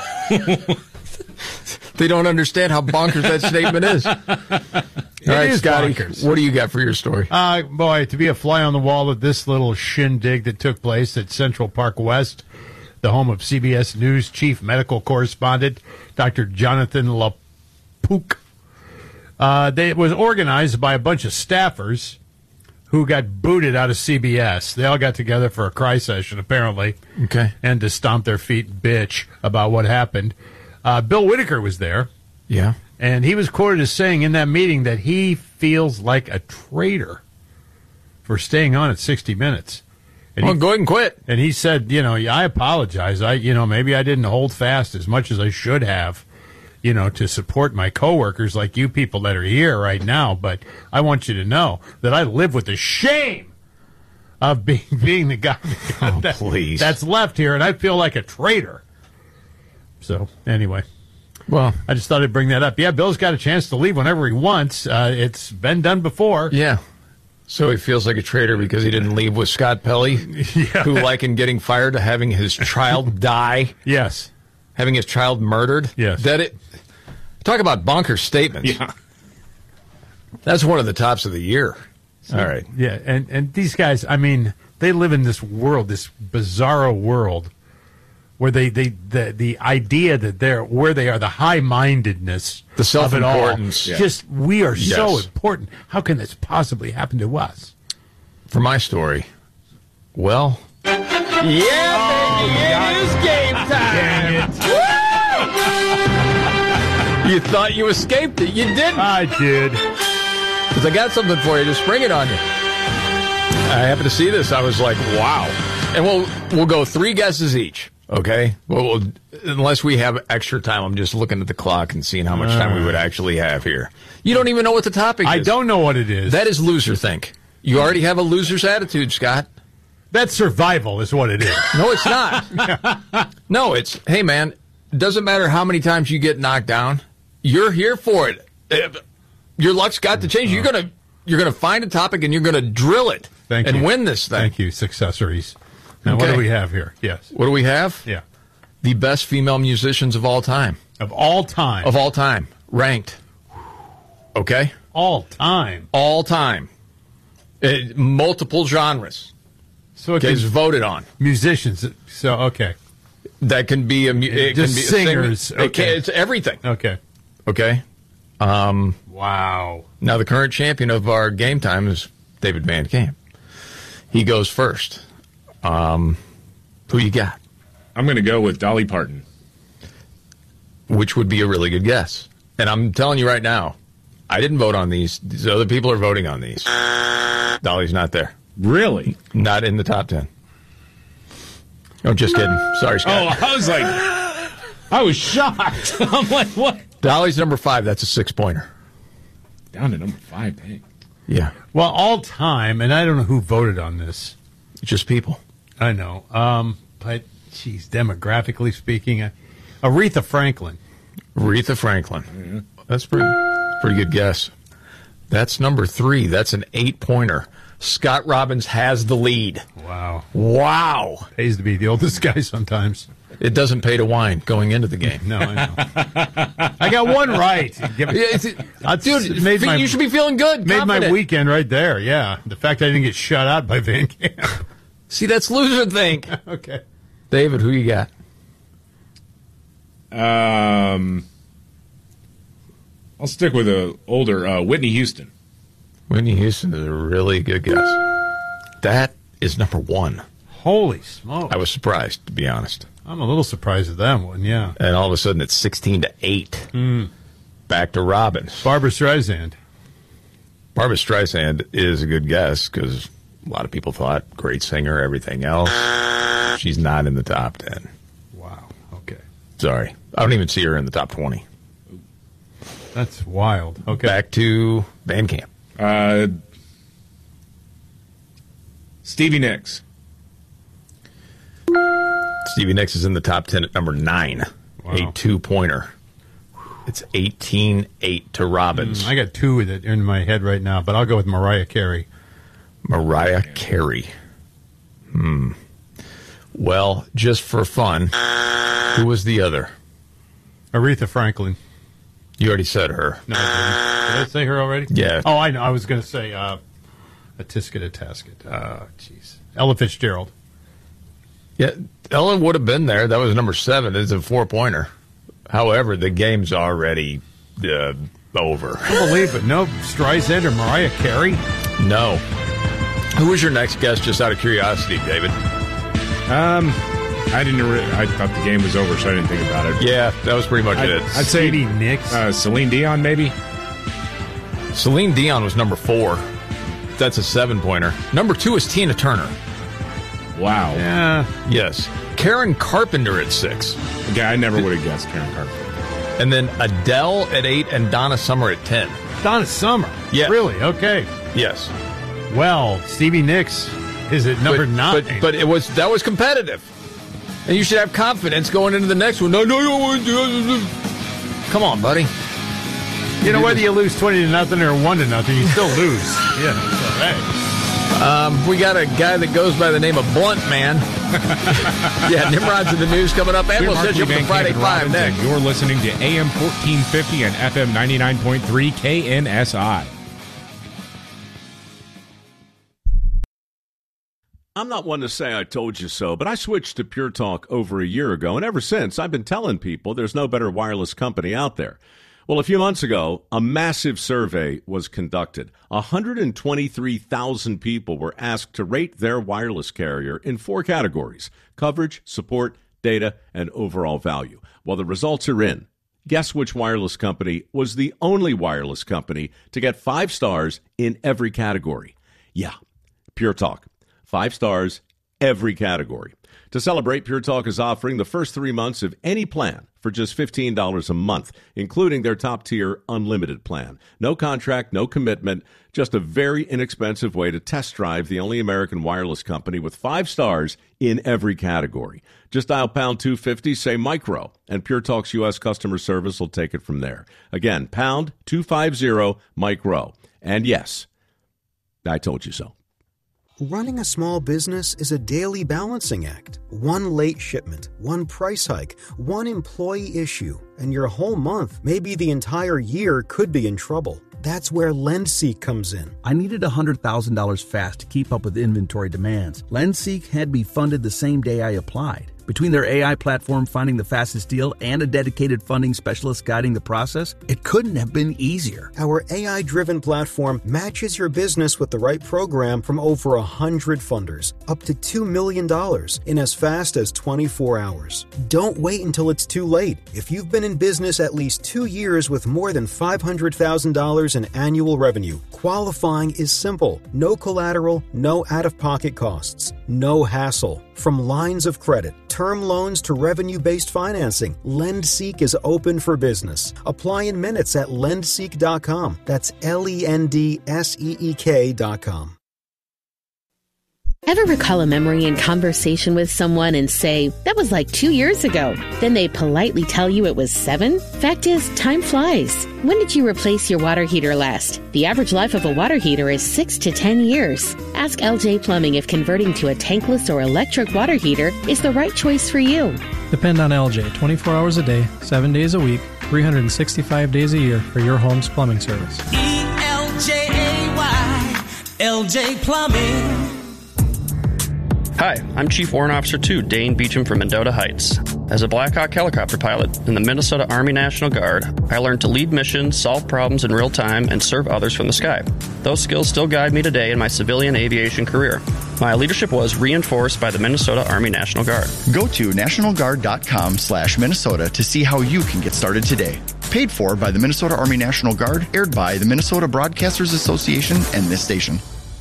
S10: They don't understand how bonkers that statement is. All right,
S11: is
S10: Scotty,
S11: bonkers.
S10: what do you got for your story?
S11: Uh, boy, to be a fly on the wall of this little shindig that took place at Central Park West, the home of C B S News chief medical correspondent Doctor Jonathan LaPook. Uh, they, it was organized by a bunch of staffers who got booted out of C B S. They all got together for a cry session, apparently.
S10: Okay.
S11: And to stomp their feet and bitch about what happened. Uh, Bill Whitaker was there.
S10: Yeah.
S11: And he was quoted as saying in that meeting that he feels like a traitor for staying on at sixty minutes. And
S10: well,
S11: he,
S10: go ahead and quit.
S11: And he said, you know, I apologize. I, you know, maybe I didn't hold fast as much as I should have, you know, to support my coworkers like you people that are here right now. But I want you to know that I live with the shame of being being the guy
S10: oh,
S11: that,
S10: please.
S11: that's left here, and I feel like a traitor. So anyway.
S10: Well,
S11: I just thought I'd bring that up. Yeah, Bill's got a chance to leave whenever he wants. Uh, it's been done before.
S10: Yeah. So he feels like a traitor because he didn't leave with Scott Pelley,
S11: yeah.
S10: who likened getting fired to having his child die.
S11: Yes.
S10: Having his child murdered.
S11: Yes.
S10: That it. Talk about bonkers statements.
S12: Yeah.
S10: That's one of the tops of the year.
S11: So,
S10: all right.
S11: Yeah, and, and these guys, I mean, they live in this world, this bizarro world, where they, they the, the idea that they're where they are, the high-mindedness,
S10: the self-importance.
S11: Of it all, yeah. Just we are
S10: yes.
S11: so important. How can this possibly happen to us?
S10: For my story, well, yeah,
S11: oh,
S10: baby, it is game time.
S11: Dang
S10: it. You thought you escaped it, you didn't.
S11: I did.
S10: Because I got something for you to spring it on you. I happened to see this. I was like, wow. And we'll we'll go three guesses each. Okay. Well, we'll, unless we have extra time, I'm just looking at the clock and seeing how much time we would actually have here. You don't even know what the topic is.
S11: I don't know what it is.
S10: That is loser think. You already have a loser's attitude, Scott.
S11: That's survival is what it is.
S10: No, it's not. No, it's, hey, man, it doesn't matter how many times you get knocked down. You're here for it. Your luck's got to change. You're going to you're gonna find a topic and you're going to drill it
S11: Thank
S10: and
S11: you.
S10: win this thing.
S11: Thank you, Successories. Now,
S10: okay.
S11: what do we have here? Yes.
S10: What do we have?
S11: Yeah.
S10: The best female musicians of all time.
S11: Of all time.
S10: Of all time. Ranked. Okay?
S11: All time.
S10: All time. It, multiple genres.
S11: So it
S10: is voted on.
S11: Musicians. So, okay.
S10: That can be a it
S11: Just
S10: can be
S11: singers.
S10: A singer.
S11: Okay.
S10: It can, it's everything.
S11: Okay.
S10: Okay? Um,
S11: wow.
S10: Now, the current champion of our game time is David Van Camp. He goes first. Um, who you got?
S12: I'm going to go with Dolly Parton.
S10: Which would be a really good guess. And I'm telling you right now, I didn't vote on these. These other people are voting on these. Dolly's not there.
S12: Really?
S10: Not in the top ten. Oh, just kidding. Sorry, Scott.
S12: Oh, I was like, I was shocked. I'm like, what?
S10: Dolly's number five. That's a six-pointer.
S12: Down to number five, dang.
S10: Yeah.
S11: Well, all time, and I don't know who voted on this.
S10: Just people.
S11: I know. Um, but, geez, demographically speaking, uh, Aretha Franklin.
S10: Aretha Franklin. Mm-hmm. That's pretty, pretty good guess. That's number three. That's an eight-pointer. Scott Robbins has the lead.
S11: Wow.
S10: Wow.
S11: Pays to be the oldest guy sometimes.
S10: It doesn't pay to whine going into the game.
S11: No, I know. I got one right. Give it,
S10: uh, Dude, it made my, you should be feeling good.
S11: Made
S10: confident.
S11: my weekend right there, yeah. The fact I didn't get shut out by Van Camp.
S10: See, that's loser think.
S11: Okay.
S10: David, who you got?
S12: Um, I'll stick with a older uh, Whitney Houston.
S10: Whitney Houston is a really good guess. That is number one.
S11: Holy smoke.
S10: I was surprised, to be honest.
S11: I'm a little surprised at that one, yeah.
S10: And all of a sudden it's sixteen to eight.
S11: Mm.
S10: Back to Robbins.
S11: Barbra Streisand.
S10: Barbra Streisand is a good guess because a lot of people thought great singer, everything else. She's not in the top ten.
S11: Wow. Okay.
S10: Sorry. I don't even see her in the top twenty.
S11: That's wild. Okay.
S10: Back to Van Camp.
S12: Uh, Stevie Nicks.
S10: Stevie Nicks is in the top ten at number nine.
S11: Wow.
S10: A two-pointer. It's eighteen eight to Robbins.
S11: Mm, I got two that are in my head right now, but I'll go with Mariah Carey.
S10: Mariah Carey. Hmm. Well, just for fun, who was the other?
S11: Aretha Franklin.
S10: You already said her.
S11: No, I didn't. Did I say her already?
S10: Yeah.
S11: Oh, I know. I was going to say uh, a Tisket, a Tasket. Uh, jeez. Ella Fitzgerald.
S10: Yeah, Ellen would have been there. That was number seven. It's a four-pointer. However, the game's already uh, over.
S11: I don't believe it. No Streisand or Mariah Carey?
S10: No. Who was your next guest, just out of curiosity, David?
S12: Um, I didn't. Re- I thought the game was over, so I didn't think about it.
S10: Yeah, that was pretty much
S12: I'd,
S10: it.
S12: I'd say
S11: Stevie Nicks.
S12: Uh, Celine Dion, maybe.
S10: Celine Dion was number four. That's a seven-pointer. Number two is Tina Turner.
S12: Wow.
S11: Yeah.
S10: Yes. Karen Carpenter at six.
S12: Okay, I never would have guessed Karen Carpenter.
S10: And then Adele at eight and Donna Summer at ten.
S11: Donna Summer?
S10: Yeah.
S11: Really? Okay.
S10: Yes.
S11: Well, Stevie Nicks is at number
S10: but,
S11: nine.
S10: But, but it was that was competitive. And you should have confidence going into the next one. No, no, no. Come on, buddy.
S11: You know, whether you lose twenty to nothing or one to nothing, you still lose. Yeah. So, hey.
S10: Um, we got a guy that goes by the name of Blunt Man. Yeah, Nimrod's in the news coming up, and we'll set you up for Friday Five next.
S12: You're listening to A M fourteen fifty and F M ninety-nine point three K N S I.
S3: I'm not one to say I told you so, but I switched to Pure Talk over a year ago, and ever since, I've been telling people there's no better wireless company out there. Well, a few months ago, a massive survey was conducted. one hundred twenty-three thousand people were asked to rate their wireless carrier in four categories: coverage, support, data, and overall value. Well, the results are in. Guess which wireless company was the only wireless company to get five stars in every category? Yeah, Pure Talk. Five stars, every category. To celebrate, Pure Talk is offering the first three months of any plan for just fifteen dollars a month, including their top-tier unlimited plan. No contract, no commitment, just a very inexpensive way to test drive the only American wireless company with five stars in every category. Just dial pound two fifty, say micro, and Pure Talk's U S customer service will take it from there. Again, pound two fifty, micro. And yes, I told you so.
S20: Running a small business is a daily balancing act. One late shipment, one price hike, one employee issue, and your whole month, maybe the entire year, could be in trouble. That's where LendSeek comes in.
S21: I needed one hundred thousand dollars fast to keep up with inventory demands. LendSeek had me funded the same day I applied. Between their A I platform finding the fastest deal and a dedicated funding specialist guiding the process, it couldn't have been easier.
S20: Our A I-driven platform matches your business with the right program from over one hundred funders, up to two million dollars in as fast as twenty-four hours. Don't wait until it's too late. If you've been in business at least two years with more than five hundred thousand dollars in annual revenue, qualifying is simple. No collateral, no out-of-pocket costs, no hassle. From lines of credit, term loans to revenue-based financing, LendSeek is open for business. Apply in minutes at lendseek dot com. That's L E N D S E E K dot com.
S22: Ever recall a memory in conversation with someone and say, that was like two years ago? Then they politely tell you it was seven? Fact is, time flies. When did you replace your water heater last? The average life of a water heater is six to ten years. Ask L J Plumbing if converting to a tankless or electric water heater is the right choice for you.
S23: Depend on L J twenty-four hours a day, seven days a week, three hundred sixty-five days a year for your home's plumbing service.
S2: E L J A Y, L J Plumbing.
S1: Hi, I'm Chief Warrant Officer two, Dane Beecham from Mendota Heights. As a Black Hawk helicopter pilot in the Minnesota Army National Guard, I learned to lead missions, solve problems in real time, and serve others from the sky. Those skills still guide me today in my civilian aviation career. My leadership was reinforced by the Minnesota Army National Guard.
S5: Go to nationalguard.com slash Minnesota to see how you can get started today. Paid for by the Minnesota Army National Guard, aired by the Minnesota Broadcasters Association and this station.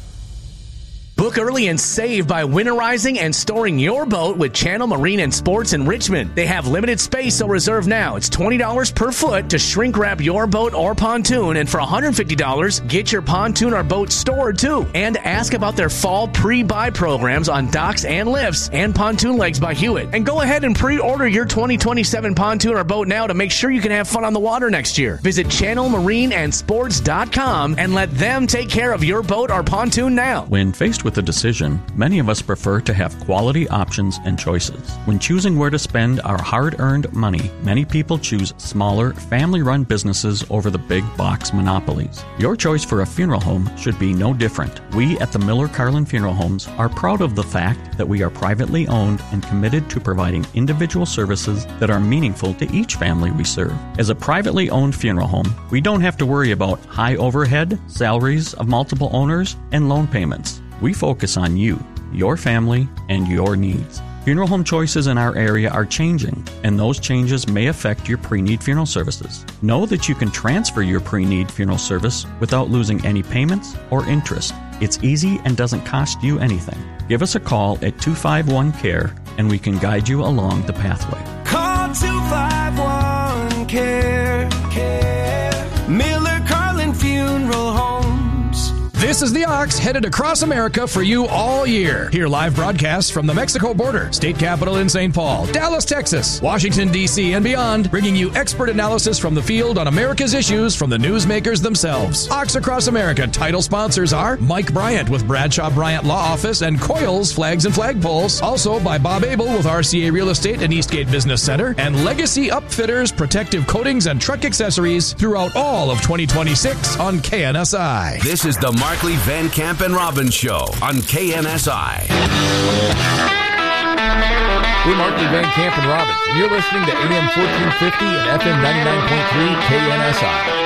S14: Book early and save by winterizing and storing your boat with Channel Marine and Sports in Richmond. They have limited space, so reserve now. It's twenty dollars per foot to shrink wrap your boat or pontoon, and for one hundred fifty dollars, get your pontoon or boat stored too. And ask about their fall pre-buy programs on docks and lifts and pontoon legs by Hewitt. And go ahead and pre-order your twenty twenty-seven pontoon or boat now to make sure you can have fun on the water next year. Visit channel marine and sports dot com and let them take care of your boat or pontoon now.
S24: When faced with a decision, many of us prefer to have quality options and choices. When choosing where to spend our hard-earned money, many people choose smaller, family-run businesses over the big box monopolies. Your choice for a funeral home should be no different. We at the Miller Carlin Funeral Homes are proud of the fact that we are privately owned and committed to providing individual services that are meaningful to each family we serve. As a privately owned funeral home, we don't have to worry about high overhead, salaries of multiple owners, and loan payments. We focus on you, your family, and your needs. Funeral home choices in our area are changing, and those changes may affect your pre-need funeral services. Know that you can transfer your pre-need funeral service without losing any payments or interest. It's easy and doesn't cost you anything. Give us a call at two five one C A R E, and we can guide you along the pathway.
S2: Call two five one C A R E. Care. Miller Carlin Funeral Homes.
S25: This is the Ox, headed across America for you all year. Hear live broadcasts from the Mexico border, state capital in Saint Paul, Dallas, Texas, Washington, D C, and beyond, bringing you expert analysis from the field on America's issues from the newsmakers themselves. Ox Across America title sponsors are Mike Bryant with Bradshaw Bryant Law Office and Coils Flags and Flagpoles. Also by Bob Abel with R C A Real Estate and Eastgate Business Center, and Legacy Upfitters, protective coatings and truck accessories throughout all of twenty twenty-six on K N S I.
S4: This is the Markley, Van Camp, and Robbins Show on K N S I.
S10: We're Markley, Van Camp, and Robbins, and you're listening to A M fourteen fifty and F M ninety-nine point three K N S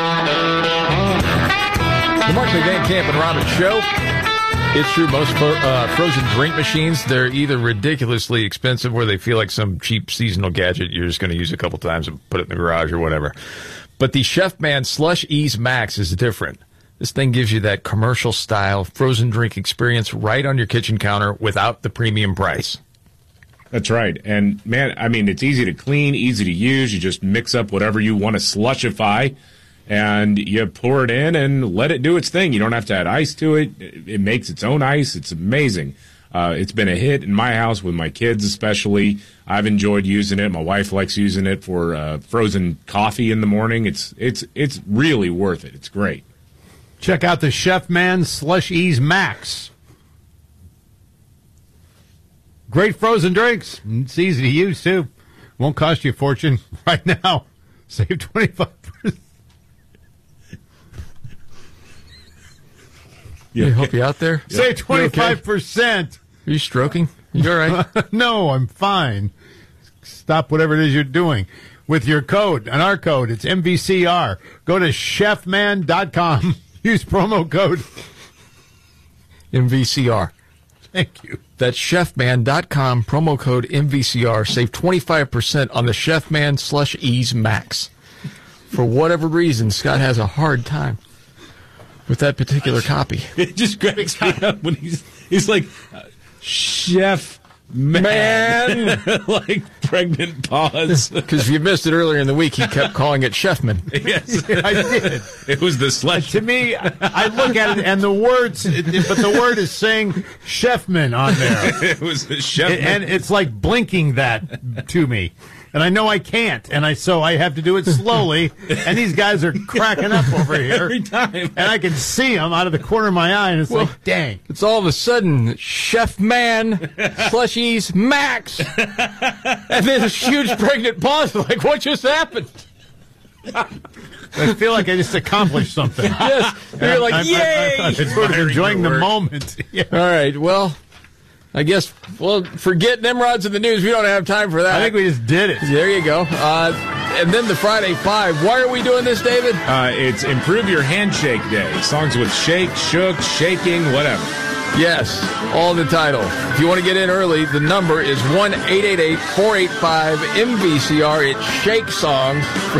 S10: I. The Markley, Van Camp, and Robbins Show. It's true, most fro- uh, frozen drink machines, they're either ridiculously expensive or they feel like some cheap seasonal gadget you're just going to use a couple times and put it in the garage or whatever. But the Chef Man Slush Ease Max is different. This thing gives you that commercial-style frozen drink experience right on your kitchen counter without the premium price.
S12: That's right. And, man, I mean, it's easy to clean, easy to use. You just mix up whatever you want to slushify, and you pour it in and let it do its thing. You don't have to add ice to it. It makes its own ice. It's amazing. Uh, it's been a hit in my house with my kids especially. I've enjoyed using it. My wife likes using it for uh, frozen coffee in the morning. It's it's it's really worth it. It's great.
S11: Check out the Chef Man Slush Ease Max. Great frozen drinks. It's easy to use, too. Won't cost you a fortune right now. Save twenty-five percent.
S10: Can I help you out there?
S11: Save twenty-five percent.
S10: Are you stroking? You all right?
S11: No, I'm fine. Stop whatever it is you're doing. With your code, and our code, it's M V C R. Go to chef man dot com. Use promo code
S10: M V C R.
S11: Thank you.
S10: That's chef man dot com, promo code M V C R. Save twenty-five percent on the Chef Man Slush Ease Max. For whatever reason, Scott has a hard time with that particular copy.
S12: It just cracks me up when he's, he's like, uh, Chef Man. Man. Like pregnant pause.
S10: Because if you missed it earlier in the week, he kept calling it Chefman.
S12: Yes,
S11: I did.
S12: It was the slush.
S11: To me, I look at it, and the words, but the word is saying Chefman on there.
S12: It was the Chefman.
S11: And it's like blinking that to me. And I know I can't, and I so I have to do it slowly. And these guys are cracking up over here
S12: every time,
S11: and I can see them out of the corner of my eye, and it's well, like, dang!
S10: It's all of a sudden Chef Man Slushies Max, and then a huge pregnant pause. Like, what just happened?
S11: I feel like I just accomplished something.
S10: Yes, you're like,
S11: I'm,
S10: yay!
S11: I'm, I'm, I'm sort of enjoying the moment. Yeah.
S10: All right, well. I guess, well, forget Nimrods in the news. We don't have time for that.
S11: I think we just did it.
S10: There you go. Uh, and then the Friday Five. Why are we doing this, David?
S12: Uh, it's Improve Your Handshake Day. Songs with shake, shook, shaking, whatever.
S10: Yes, all the title. If you want to get in early, the number is one eight eight eight, four eight five, M V C R. It's Shake Songs for